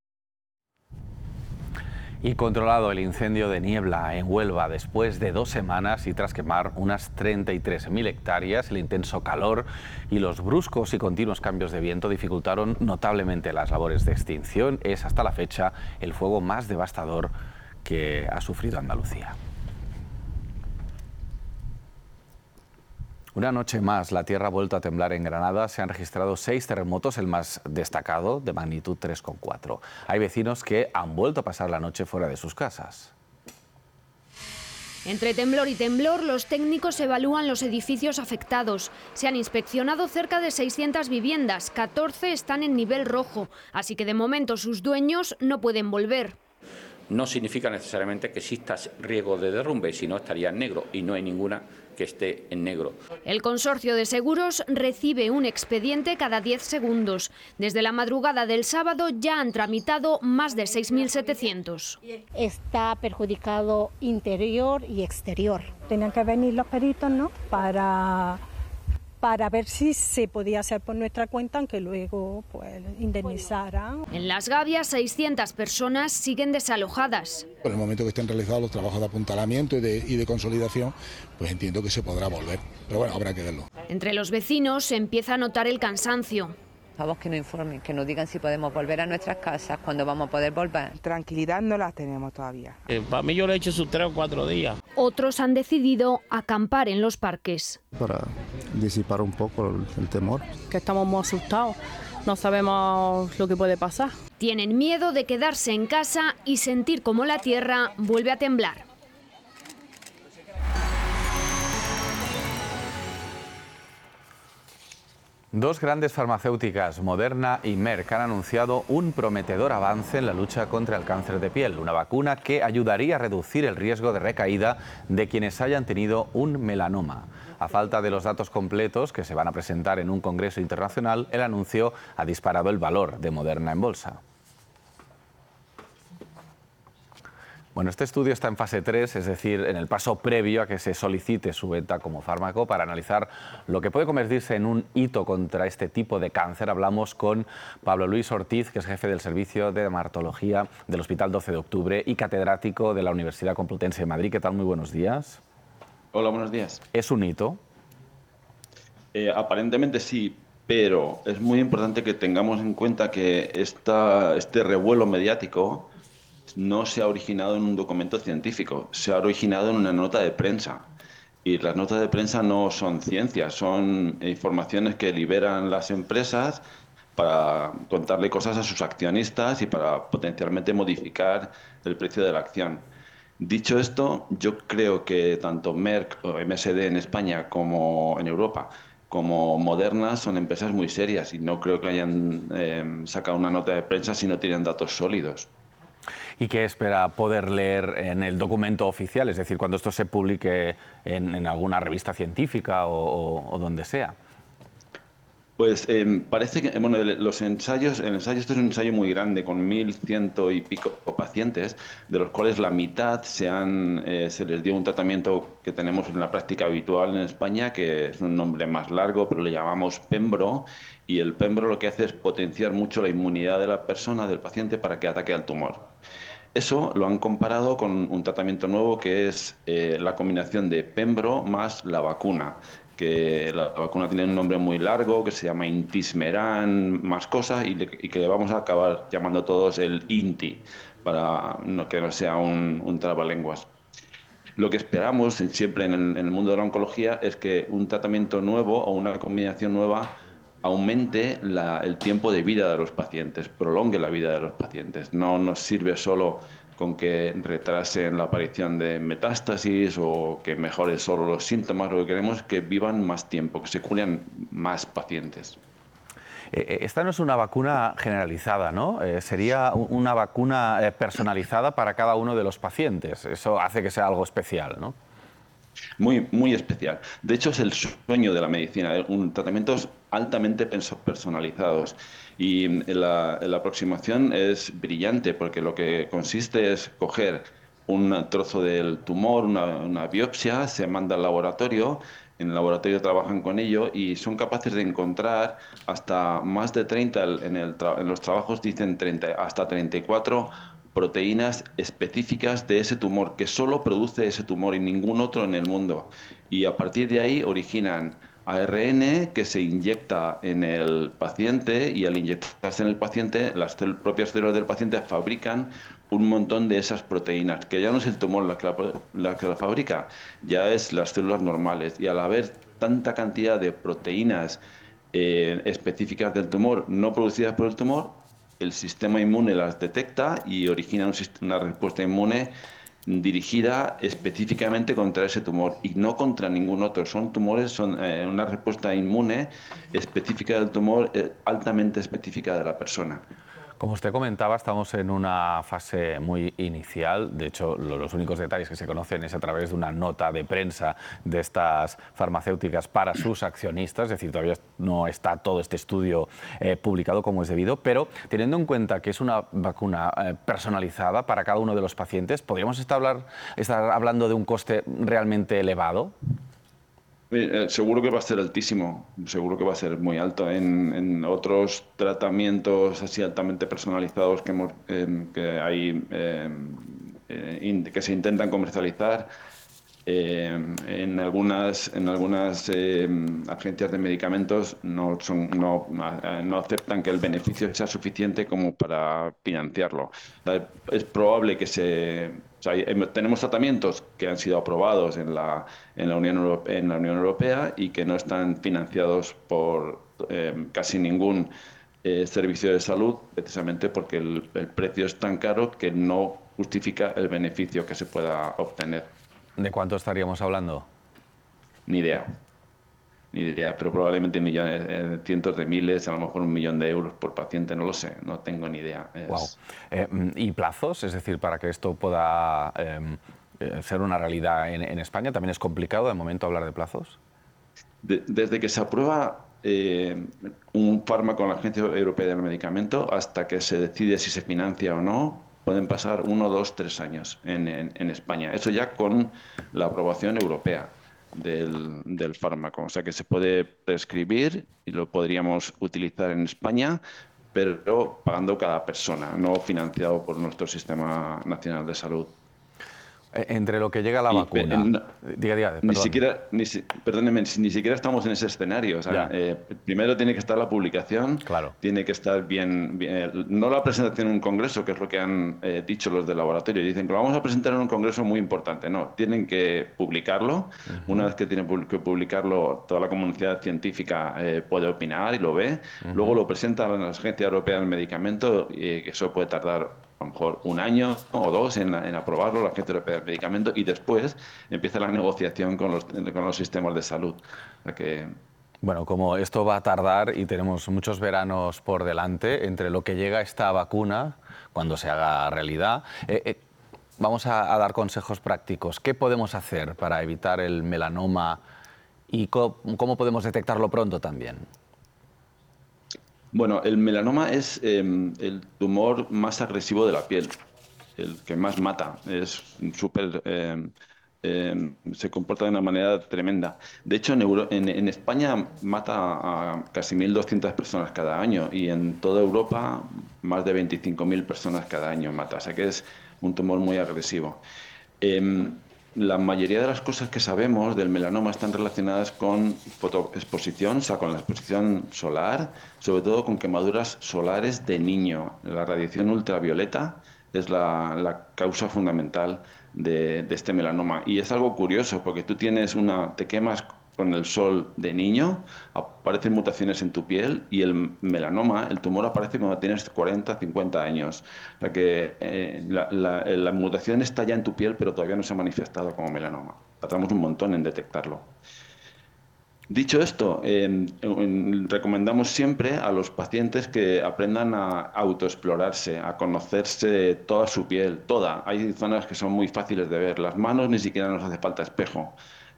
Y controlado el incendio de niebla en Huelva después de 2 semanas y tras quemar unas 33.000 hectáreas, el intenso calor y los bruscos y continuos cambios de viento dificultaron notablemente las labores de extinción. Es hasta la fecha el fuego más devastador que ha sufrido Andalucía. Una noche más, la tierra ha vuelto a temblar en Granada. Se han registrado 6 terremotos, el más destacado, de magnitud 3,4. Hay vecinos que han vuelto a pasar la noche fuera de sus casas. Entre temblor y temblor, los técnicos evalúan los edificios afectados. Se han inspeccionado cerca de 600 viviendas, 14 están en nivel rojo, así que de momento sus dueños no pueden volver. No significa necesariamente que exista riesgo de derrumbe, sino estaría en negro, y no hay ninguna que esté en negro. El consorcio de seguros recibe un expediente cada 10 segundos. Desde la madrugada del sábado ya han tramitado más de 6.700. Está perjudicado interior y exterior. Tenían que venir los peritos, ¿no?, para ver si se podía hacer por nuestra cuenta, aunque luego pues indemnizaran. En Las Gavias, 600 personas siguen desalojadas. En el momento que estén realizados los trabajos de apuntalamiento y de consolidación, pues entiendo que se podrá volver. Pero bueno, habrá que verlo. Entre los vecinos se empieza a notar el cansancio. Vamos, que nos informen, que nos digan si podemos volver a nuestras casas, cuándo vamos a poder volver. Tranquilidad no la tenemos todavía. Para mí yo le he hecho sus 3 o 4 días. Otros han decidido acampar en los parques. Para disipar un poco el temor. Que estamos muy asustados no sabemos lo que puede pasar. Tienen miedo de quedarse en casa y sentir cómo la tierra vuelve a temblar. Dos grandes farmacéuticas, Moderna y Merck, han anunciado un prometedor avance en la lucha contra el cáncer de piel, una vacuna que ayudaría a reducir el riesgo de recaída de quienes hayan tenido un melanoma. A falta de los datos completos que se van a presentar en un congreso internacional, el anuncio ha disparado el valor de Moderna en bolsa. Bueno, este estudio está en fase 3, es decir, en el paso previo a que se solicite su venta como fármaco para analizar lo que puede convertirse en un hito contra este tipo de cáncer. Hablamos con Pablo Luis Ortiz, que es jefe del Servicio de Dermatología del Hospital 12 de Octubre y catedrático de la Universidad Complutense de Madrid. ¿Qué tal? Muy buenos días. Hola, buenos días. ¿Es un hito? Aparentemente sí, pero es muy importante que tengamos en cuenta que este revuelo mediático no se ha originado en un documento científico, se ha originado en una nota de prensa. Y las notas de prensa no son ciencia, son informaciones que liberan las empresas para contarle cosas a sus accionistas y para potencialmente modificar el precio de la acción. Dicho esto, yo creo que tanto Merck o MSD en España como en Europa como Moderna son empresas muy serias y no creo que hayan sacado una nota de prensa si no tienen datos sólidos. ¿Y qué espera poder leer en el documento oficial? Es decir, cuando esto se publique en alguna revista científica o donde sea. Pues parece que, bueno, el ensayo este es un ensayo muy grande, con 1.100 y pico pacientes, de los cuales la mitad se les dio un tratamiento que tenemos en la práctica habitual en España, que es un nombre más largo, pero le llamamos Pembro, y el Pembro lo que hace es potenciar mucho la inmunidad de la persona, del paciente, para que ataque al tumor. Eso lo han comparado con un tratamiento nuevo que es la combinación de Pembro más la vacuna, que la vacuna tiene un nombre muy largo, que se llama Intismeran, más cosas, y que le vamos a acabar llamando todos el INTI, para que no sea un trabalenguas. Lo que esperamos siempre en el mundo de la oncología es que un tratamiento nuevo o una combinación nueva aumente el tiempo de vida de los pacientes, prolongue la vida de los pacientes. No nos sirve solo con que retrasen la aparición de metástasis o que mejore solo los síntomas. Lo que queremos es que vivan más tiempo, que se curen más pacientes. Esta no es una vacuna generalizada, ¿no? Sería una vacuna personalizada para cada uno de los pacientes. Eso hace que sea algo especial, ¿no? Muy, muy especial. De hecho, es el sueño de la medicina, tratamientos altamente personalizados. Y la aproximación es brillante, porque lo que consiste es coger un trozo del tumor, una biopsia, se manda al laboratorio, en el laboratorio trabajan con ello y son capaces de encontrar hasta más de 30, en los trabajos dicen 30, hasta 34 proteínas específicas de ese tumor, que solo produce ese tumor y ningún otro en el mundo. Y a partir de ahí originan ARN que se inyecta en el paciente, y al inyectarse en el paciente, las propias células del paciente fabrican un montón de esas proteínas, que ya no es el tumor la que la fabrica, ya es las células normales. Y al haber tanta cantidad de proteínas específicas del tumor no producidas por el tumor, el sistema inmune las detecta y origina una respuesta inmune dirigida específicamente contra ese tumor y no contra ningún otro. Son una respuesta inmune específica del tumor, altamente específica de la persona. Como usted comentaba, estamos en una fase muy inicial. De hecho, los únicos detalles que se conocen es a través de una nota de prensa de estas farmacéuticas para sus accionistas. Es decir, todavía no está todo este estudio publicado como es debido. Pero teniendo en cuenta que es una vacuna personalizada para cada uno de los pacientes, ¿podríamos estar hablando de un coste realmente elevado? Seguro que va a ser altísimo, seguro que va a ser muy alto. En otros tratamientos así altamente personalizados que se intentan comercializar, en algunas agencias de medicamentos no aceptan que el beneficio sea suficiente como para financiarlo. Es probable que tenemos tratamientos que han sido aprobados en la Unión Europea y que no están financiados por casi ningún servicio de salud, precisamente porque el precio es tan caro que no justifica el beneficio que se pueda obtener. ¿De cuánto estaríamos hablando? Ni idea, pero probablemente millones, cientos de miles, a lo mejor 1 millón de euros por paciente, no lo sé, no tengo ni idea. ¿Y plazos? Es decir, para que esto pueda ser una realidad en España, ¿también es complicado de momento hablar de plazos? Desde que se aprueba un fármaco en la Agencia Europea del Medicamento hasta que se decide si se financia o no, pueden pasar 1, 2, 3 años en España. Eso ya con la aprobación europea del fármaco. O sea que se puede prescribir y lo podríamos utilizar en España, pero pagando cada persona, no financiado por nuestro Sistema Nacional de Salud. Entre lo que llega la vacuna... Diga, ni siquiera estamos en ese escenario. O sea, primero tiene que estar la publicación, tiene que estar bien, no la presentación en un congreso, que es lo que han dicho los del laboratorio. Dicen que lo vamos a presentar en un congreso muy importante. No, tienen que publicarlo. Una vez que tienen que publicarlo, toda la comunidad científica puede opinar y lo ve. Luego lo presentan a la Agencia Europea del Medicamento, que eso puede tardar a lo mejor 1 año o 2 en aprobarlo, la Agencia Europea del Medicamento, y después empieza la negociación con los sistemas de salud. O sea que... Bueno, como esto va a tardar y tenemos muchos veranos por delante, entre lo que llega esta vacuna, cuando se haga realidad, vamos a dar consejos prácticos. ¿Qué podemos hacer para evitar el melanoma y cómo podemos detectarlo pronto también? Bueno, el melanoma es el tumor más agresivo de la piel, el que más mata. Es súper... se comporta de una manera tremenda. De hecho, en España mata a casi 1.200 personas cada año y en toda Europa más de 25.000 personas cada año mata. O sea que es un tumor muy agresivo. La mayoría de las cosas que sabemos del melanoma están relacionadas con fotoexposición, o sea, con la exposición solar, sobre todo con quemaduras solares de niño. La radiación ultravioleta es la causa fundamental de este melanoma. Y es algo curioso, porque tú te quemas con el sol de niño, aparecen mutaciones en tu piel y el melanoma, el tumor, aparece cuando tienes 40, 50 años. O sea que la mutación está ya en tu piel, pero todavía no se ha manifestado como melanoma. Tardamos un montón en detectarlo. Dicho esto, recomendamos siempre a los pacientes que aprendan a autoexplorarse, a conocerse toda su piel, toda. Hay zonas que son muy fáciles de ver. Las manos ni siquiera nos hace falta espejo.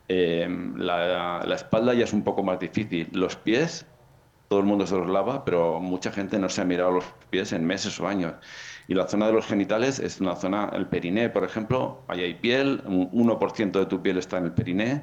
La espalda ya es un poco más difícil. Los pies, todo el mundo se los lava, pero mucha gente no se ha mirado los pies en meses o años. Y la zona de los genitales es una zona, el periné, por ejemplo, ahí hay piel, un 1% de tu piel está en el periné,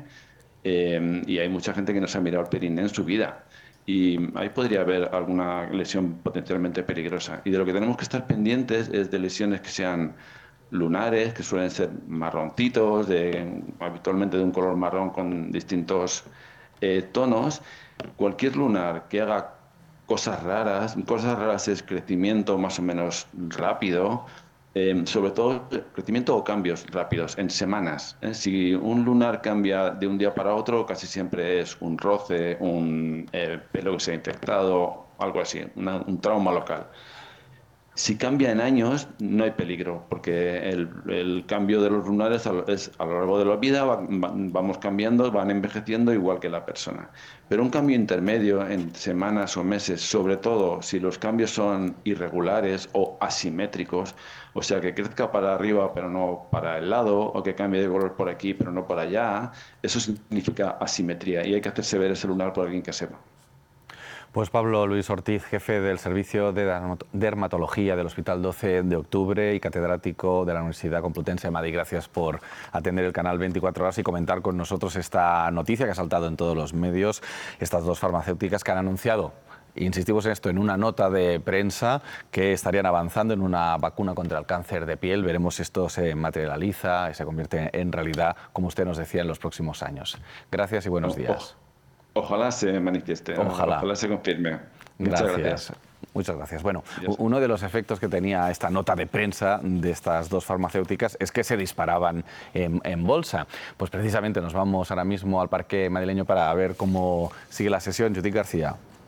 y hay mucha gente que no se ha mirado el periné en su vida. Y ahí podría haber alguna lesión potencialmente peligrosa. Y de lo que tenemos que estar pendientes es de lesiones que sean lunares, que suelen ser marroncitos, habitualmente de un color marrón con distintos tonos. Cualquier lunar que haga cosas raras es crecimiento más o menos rápido, sobre todo crecimiento o cambios rápidos en semanas. Si un lunar cambia de un día para otro, casi siempre es un roce, un pelo que se ha infectado, algo así, un trauma local. Si cambia en años, no hay peligro, porque el cambio de los lunares es a lo largo de la vida, vamos cambiando, van envejeciendo igual que la persona. Pero un cambio intermedio en semanas o meses, sobre todo si los cambios son irregulares o asimétricos, o sea, que crezca para arriba pero no para el lado, o que cambie de color por aquí pero no por allá, eso significa asimetría y hay que hacerse ver ese lunar por alguien que sepa. Pues Pablo Luis Ortiz, jefe del Servicio de Dermatología del Hospital 12 de Octubre y catedrático de la Universidad Complutense de Madrid, gracias por atender el canal 24 horas y comentar con nosotros esta noticia que ha saltado en todos los medios, estas dos farmacéuticas que han anunciado, insistimos en esto, en una nota de prensa, que estarían avanzando en una vacuna contra el cáncer de piel. Veremos si esto se materializa y se convierte en realidad, como usted nos decía, en los próximos años. Gracias y buenos días. Ojalá se manifieste, ojalá se confirme. Muchas gracias. Muchas gracias. Bueno, uno de los efectos que tenía esta nota de prensa de estas dos farmacéuticas es que se disparaban en bolsa. Pues precisamente nos vamos ahora mismo al Parque Madrileño para ver cómo sigue la sesión. Judith García.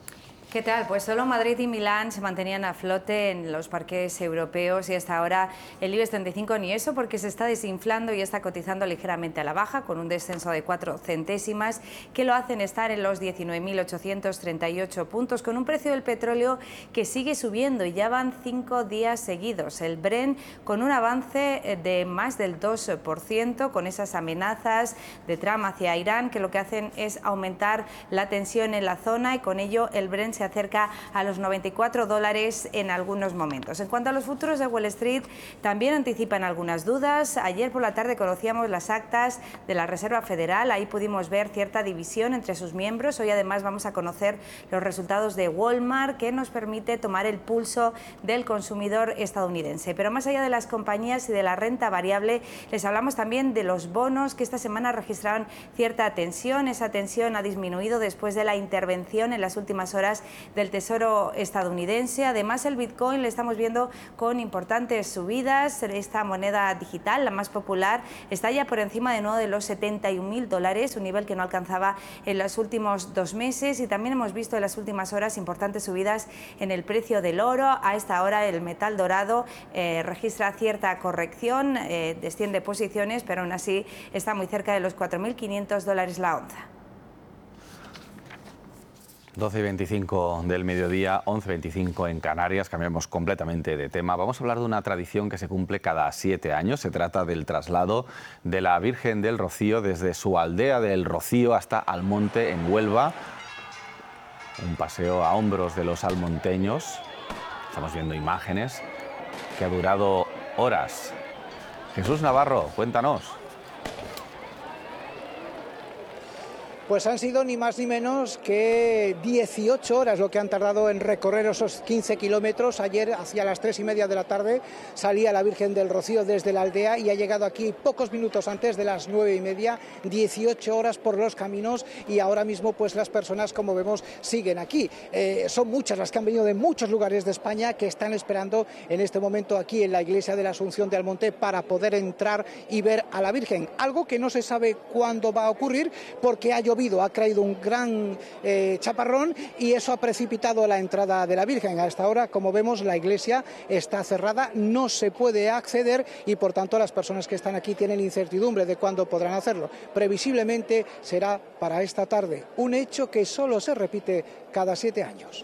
¿Qué tal? Pues solo Madrid y Milán se mantenían a flote en los parques europeos y hasta ahora el IBEX 35 ni eso, porque se está desinflando y está cotizando ligeramente a la baja con un descenso de 4 centésimas que lo hacen estar en los 19.838 puntos con un precio del petróleo que sigue subiendo y ya van 5 días seguidos. El Brent con un avance de más del 2% con esas amenazas de Trump hacia Irán que lo que hacen es aumentar la tensión en la zona y con ello el Brent se acerca a los $94 en algunos momentos. En cuanto a los futuros de Wall Street, también anticipan algunas dudas. Ayer por la tarde conocíamos las actas de la Reserva Federal, ahí pudimos ver cierta división entre sus miembros. Hoy además vamos a conocer los resultados de Walmart, que nos permite tomar el pulso del consumidor estadounidense. Pero más allá de las compañías y de la renta variable, les hablamos también de los bonos que esta semana registraron cierta tensión. Esa tensión ha disminuido después de la intervención en las últimas horas del Tesoro estadounidense. Además, el Bitcoin le estamos viendo con importantes subidas. Esta moneda digital, la más popular, está ya por encima de nuevo de los $71.000, un nivel que no alcanzaba en los últimos 2 meses. Y también hemos visto en las últimas horas importantes subidas en el precio del oro. A esta hora el metal dorado registra cierta corrección, desciende posiciones, pero aún así está muy cerca de los $4.500 la onza. 12:25 del mediodía, 11:25 en Canarias. Cambiamos completamente de tema. Vamos a hablar de una tradición que se cumple cada 7 años. Se trata del traslado de la Virgen del Rocío desde su aldea del Rocío hasta Almonte, en Huelva. Un paseo a hombros de los almonteños. Estamos viendo imágenes que ha durado horas. Jesús Navarro, cuéntanos. Pues han sido ni más ni menos que 18 horas lo que han tardado en recorrer esos 15 kilómetros. Ayer, hacia las 3:30 de la tarde, salía la Virgen del Rocío desde la aldea y ha llegado aquí pocos minutos antes de las 9:30, 18 horas por los caminos y ahora mismo pues las personas, como vemos, siguen aquí. Son muchas las que han venido de muchos lugares de España que están esperando en este momento aquí en la iglesia de la Asunción de Almonte para poder entrar y ver a la Virgen. Algo que no se sabe cuándo va a ocurrir porque ha llovido. Ha caído un gran chaparrón y eso ha precipitado la entrada de la Virgen. A esta hora, como vemos, la iglesia está cerrada, no se puede acceder y por tanto las personas que están aquí tienen incertidumbre de cuándo podrán hacerlo. Previsiblemente será para esta tarde, un hecho que solo se repite cada 7 años.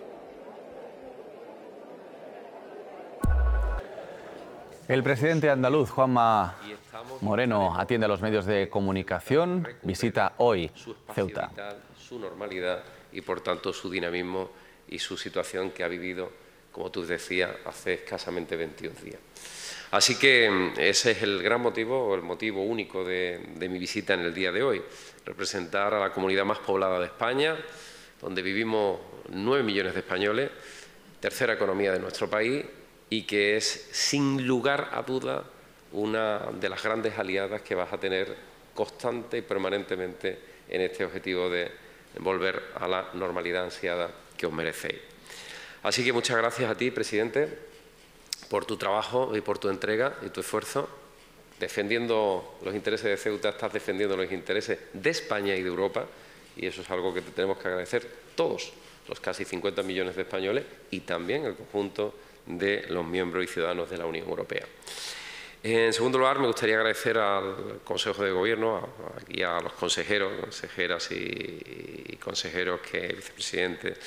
El presidente andaluz, Juanma Moreno, atiende a los medios de comunicación, visita hoy Ceuta. Su normalidad y, por tanto, su dinamismo y su situación que ha vivido, como tú decías, hace escasamente 22 días. Así que ese es el gran motivo, o el motivo único de mi visita en el día de hoy, representar a la comunidad más poblada de España, donde vivimos 9 millones de españoles, tercera economía de nuestro país, y que es, sin lugar a duda, una de las grandes aliadas que vas a tener constante y permanentemente en este objetivo de volver a la normalidad ansiada que os merecéis. Así que muchas gracias a ti, presidente, por tu trabajo y por tu entrega y tu esfuerzo. Defendiendo los intereses de Ceuta, estás defendiendo los intereses de España y de Europa, y eso es algo que te tenemos que agradecer todos los casi 50 millones de españoles y también el conjunto de los miembros y ciudadanos de la Unión Europea. En segundo lugar, me gustaría agradecer al Consejo de Gobierno y a los consejeros, consejeras y consejeros, vicepresidentes,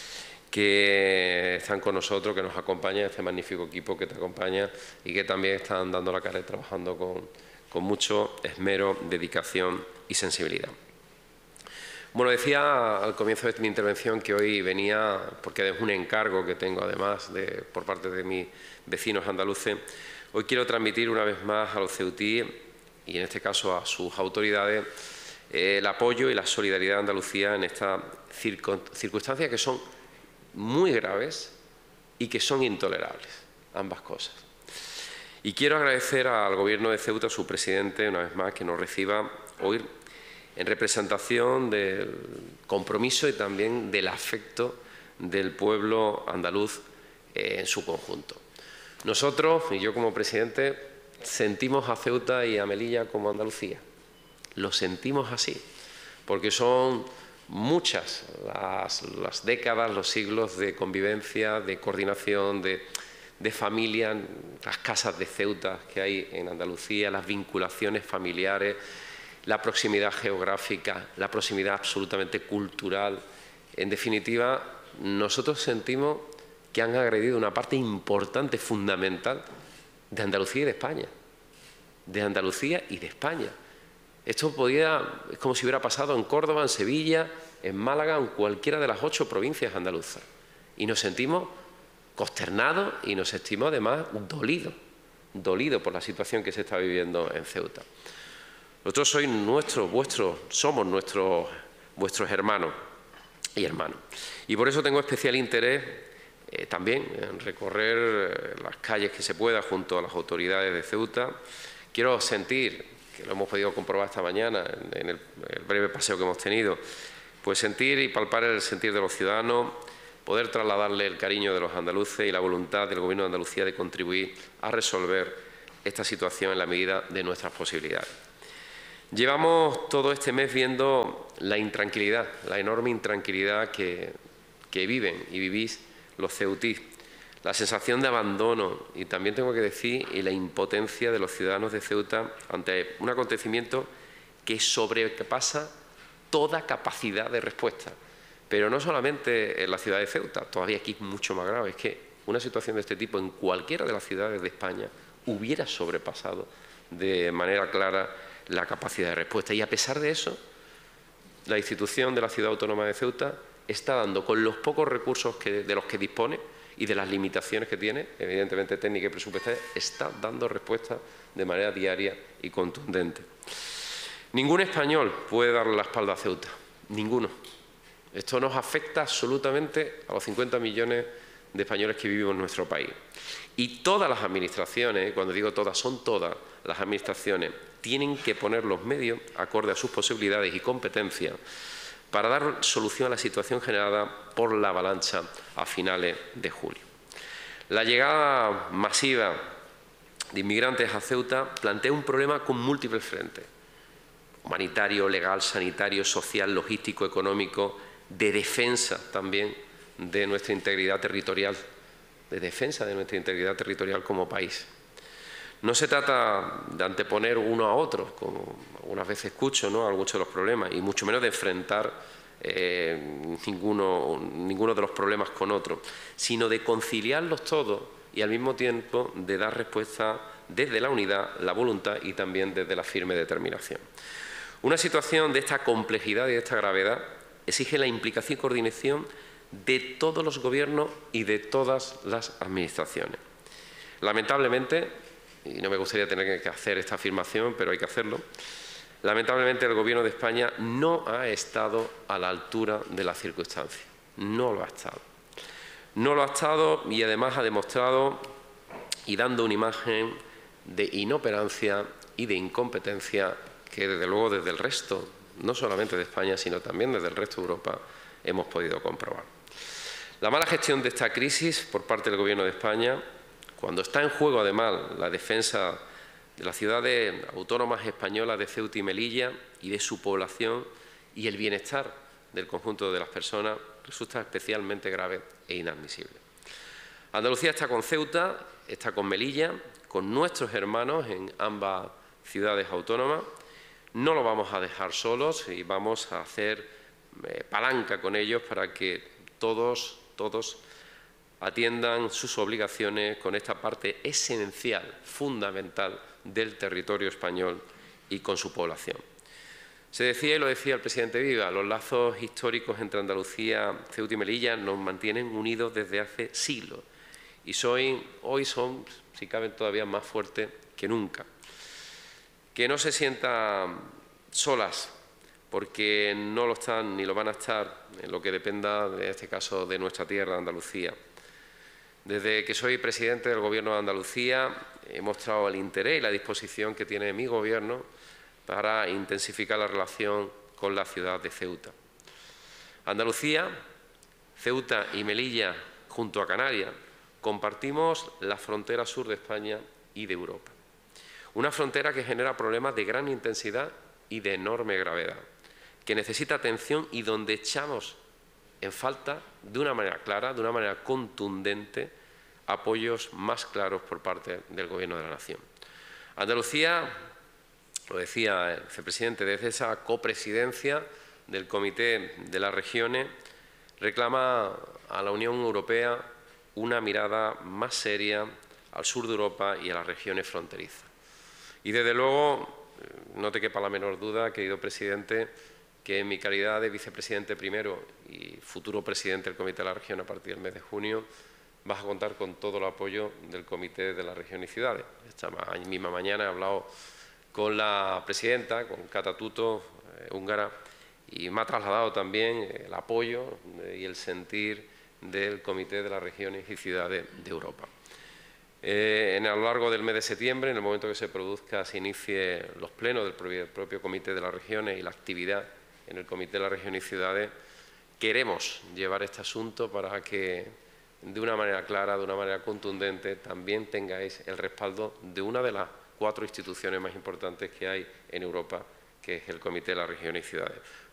que están con nosotros, que nos acompañan, este magnífico equipo que te acompaña y que también están dando la cara y trabajando con mucho esmero, dedicación y sensibilidad. Bueno, decía al comienzo de mi intervención que hoy venía, porque es un encargo que tengo además por parte de mis vecinos andaluces, hoy quiero transmitir una vez más a los ceutíes y en este caso a sus autoridades el apoyo y la solidaridad de Andalucía en estas circunstancias que son muy graves y que son intolerables, ambas cosas. Y quiero agradecer al Gobierno de Ceuta, a su presidente, una vez más, que nos reciba hoy en representación del compromiso y también del afecto del pueblo andaluz en su conjunto. Nosotros, y yo como presidente, sentimos a Ceuta y a Melilla como Andalucía. Lo sentimos así, porque son muchas las décadas, los siglos de convivencia, de coordinación, de familia, las casas de Ceuta que hay en Andalucía, las vinculaciones familiares, la proximidad geográfica, la proximidad absolutamente cultural. En definitiva, nosotros sentimos que han agredido una parte importante, fundamental, de Andalucía y de España. De Andalucía y de España. Esto es como si hubiera pasado en Córdoba, en Sevilla, en Málaga, en cualquiera de las 8 provincias andaluzas. Y nos sentimos consternados y nos sentimos además dolidos por la situación que se está viviendo en Ceuta. Nosotros somos vuestros hermanos y hermanas. Y por eso tengo especial interés también en recorrer las calles que se pueda junto a las autoridades de Ceuta. Quiero sentir, que lo hemos podido comprobar esta mañana en el breve paseo que hemos tenido, pues sentir y palpar el sentir de los ciudadanos, poder trasladarle el cariño de los andaluces y la voluntad del Gobierno de Andalucía de contribuir a resolver esta situación en la medida de nuestras posibilidades. Llevamos todo este mes viendo la intranquilidad, la enorme intranquilidad que viven y vivís los ceutís, la sensación de abandono y también tengo que decir la impotencia de los ciudadanos de Ceuta ante un acontecimiento que sobrepasa toda capacidad de respuesta. Pero no solamente en la ciudad de Ceuta, todavía aquí es mucho más grave, es que una situación de este tipo en cualquiera de las ciudades de España hubiera sobrepasado de manera clara la capacidad de respuesta. Y a pesar de eso, la institución de la Ciudad Autónoma de Ceuta está dando, con los pocos recursos de los que dispone y de las limitaciones que tiene, evidentemente técnicas y presupuestarias, está dando respuesta de manera diaria y contundente. Ningún español puede darle la espalda a Ceuta, ninguno. Esto nos afecta absolutamente a los 50 millones de españoles que vivimos en nuestro país. Y todas las administraciones, cuando digo todas, son todas las administraciones, tienen que poner los medios acorde a sus posibilidades y competencias para dar solución a la situación generada por la avalancha a finales de julio. La llegada masiva de inmigrantes a Ceuta plantea un problema con múltiples frentes: humanitario, legal, sanitario, social, logístico, económico, de defensa también de nuestra integridad territorial, como país. No se trata de anteponer uno a otro, como algunas veces escucho, ¿no?, a muchos de los problemas, y mucho menos de enfrentar ninguno de los problemas con otro, sino de conciliarlos todos y al mismo tiempo de dar respuesta desde la unidad, la voluntad y también desde la firme determinación. Una situación de esta complejidad y de esta gravedad exige la implicación y coordinación de todos los gobiernos y de todas las administraciones. Lamentablemente, y no me gustaría tener que hacer esta afirmación, pero hay que hacerlo, lamentablemente el Gobierno de España no ha estado a la altura de las circunstancias. No lo ha estado. No lo ha estado y además ha demostrado y dando una imagen de inoperancia y de incompetencia que desde luego desde el resto, no solamente de España, sino también desde el resto de Europa, hemos podido comprobar. La mala gestión de esta crisis por parte del Gobierno de España, cuando está en juego además la defensa de las ciudades autónomas españolas de Ceuta y Melilla y de su población y el bienestar del conjunto de las personas, resulta especialmente grave e inadmisible. Andalucía está con Ceuta, está con Melilla, con nuestros hermanos en ambas ciudades autónomas. No lo vamos a dejar solos y vamos a hacer palanca con ellos para que todos atiendan sus obligaciones con esta parte esencial, fundamental del territorio español y con su población. Se decía, y lo decía el presidente Viva, los lazos históricos entre Andalucía, Ceuta y Melilla nos mantienen unidos desde hace siglos y hoy son, si caben, todavía más fuertes que nunca. Que no se sientan solas, porque no lo están ni lo van a estar en lo que dependa, en este caso, de nuestra tierra, Andalucía. Desde que soy presidente del Gobierno de Andalucía he mostrado el interés y la disposición que tiene mi Gobierno para intensificar la relación con la ciudad de Ceuta. Andalucía, Ceuta y Melilla, junto a Canarias, compartimos la frontera sur de España y de Europa. Una frontera que genera problemas de gran intensidad y de enorme gravedad, que necesita atención y donde echamos en falta, de una manera clara, de una manera contundente, apoyos más claros por parte del Gobierno de la Nación. Andalucía, lo decía el vicepresidente, desde esa copresidencia del Comité de las Regiones, reclama a la Unión Europea una mirada más seria al sur de Europa y a las regiones fronterizas. Y desde luego, no te quepa la menor duda, querido presidente, que en mi calidad de vicepresidente primero y futuro presidente del Comité de la Región a partir del mes de junio, vas a contar con todo el apoyo del Comité de la Región y Ciudades. Esta misma mañana he hablado con la presidenta, con Kata Tuto, húngara, y me ha trasladado también el apoyo y el sentir del Comité de las Regiones y Ciudades de Europa. A lo largo del mes de septiembre, en el momento que se produzca, se inicie los plenos del propio Comité de las Regiones y la actividad en el Comité de las Regiones y Ciudades, queremos llevar este asunto para que de una manera clara, de una manera contundente, también tengáis el respaldo de una de las 4 instituciones más importantes que hay en Europa, que es el Comité de las Regiones y Ciudades.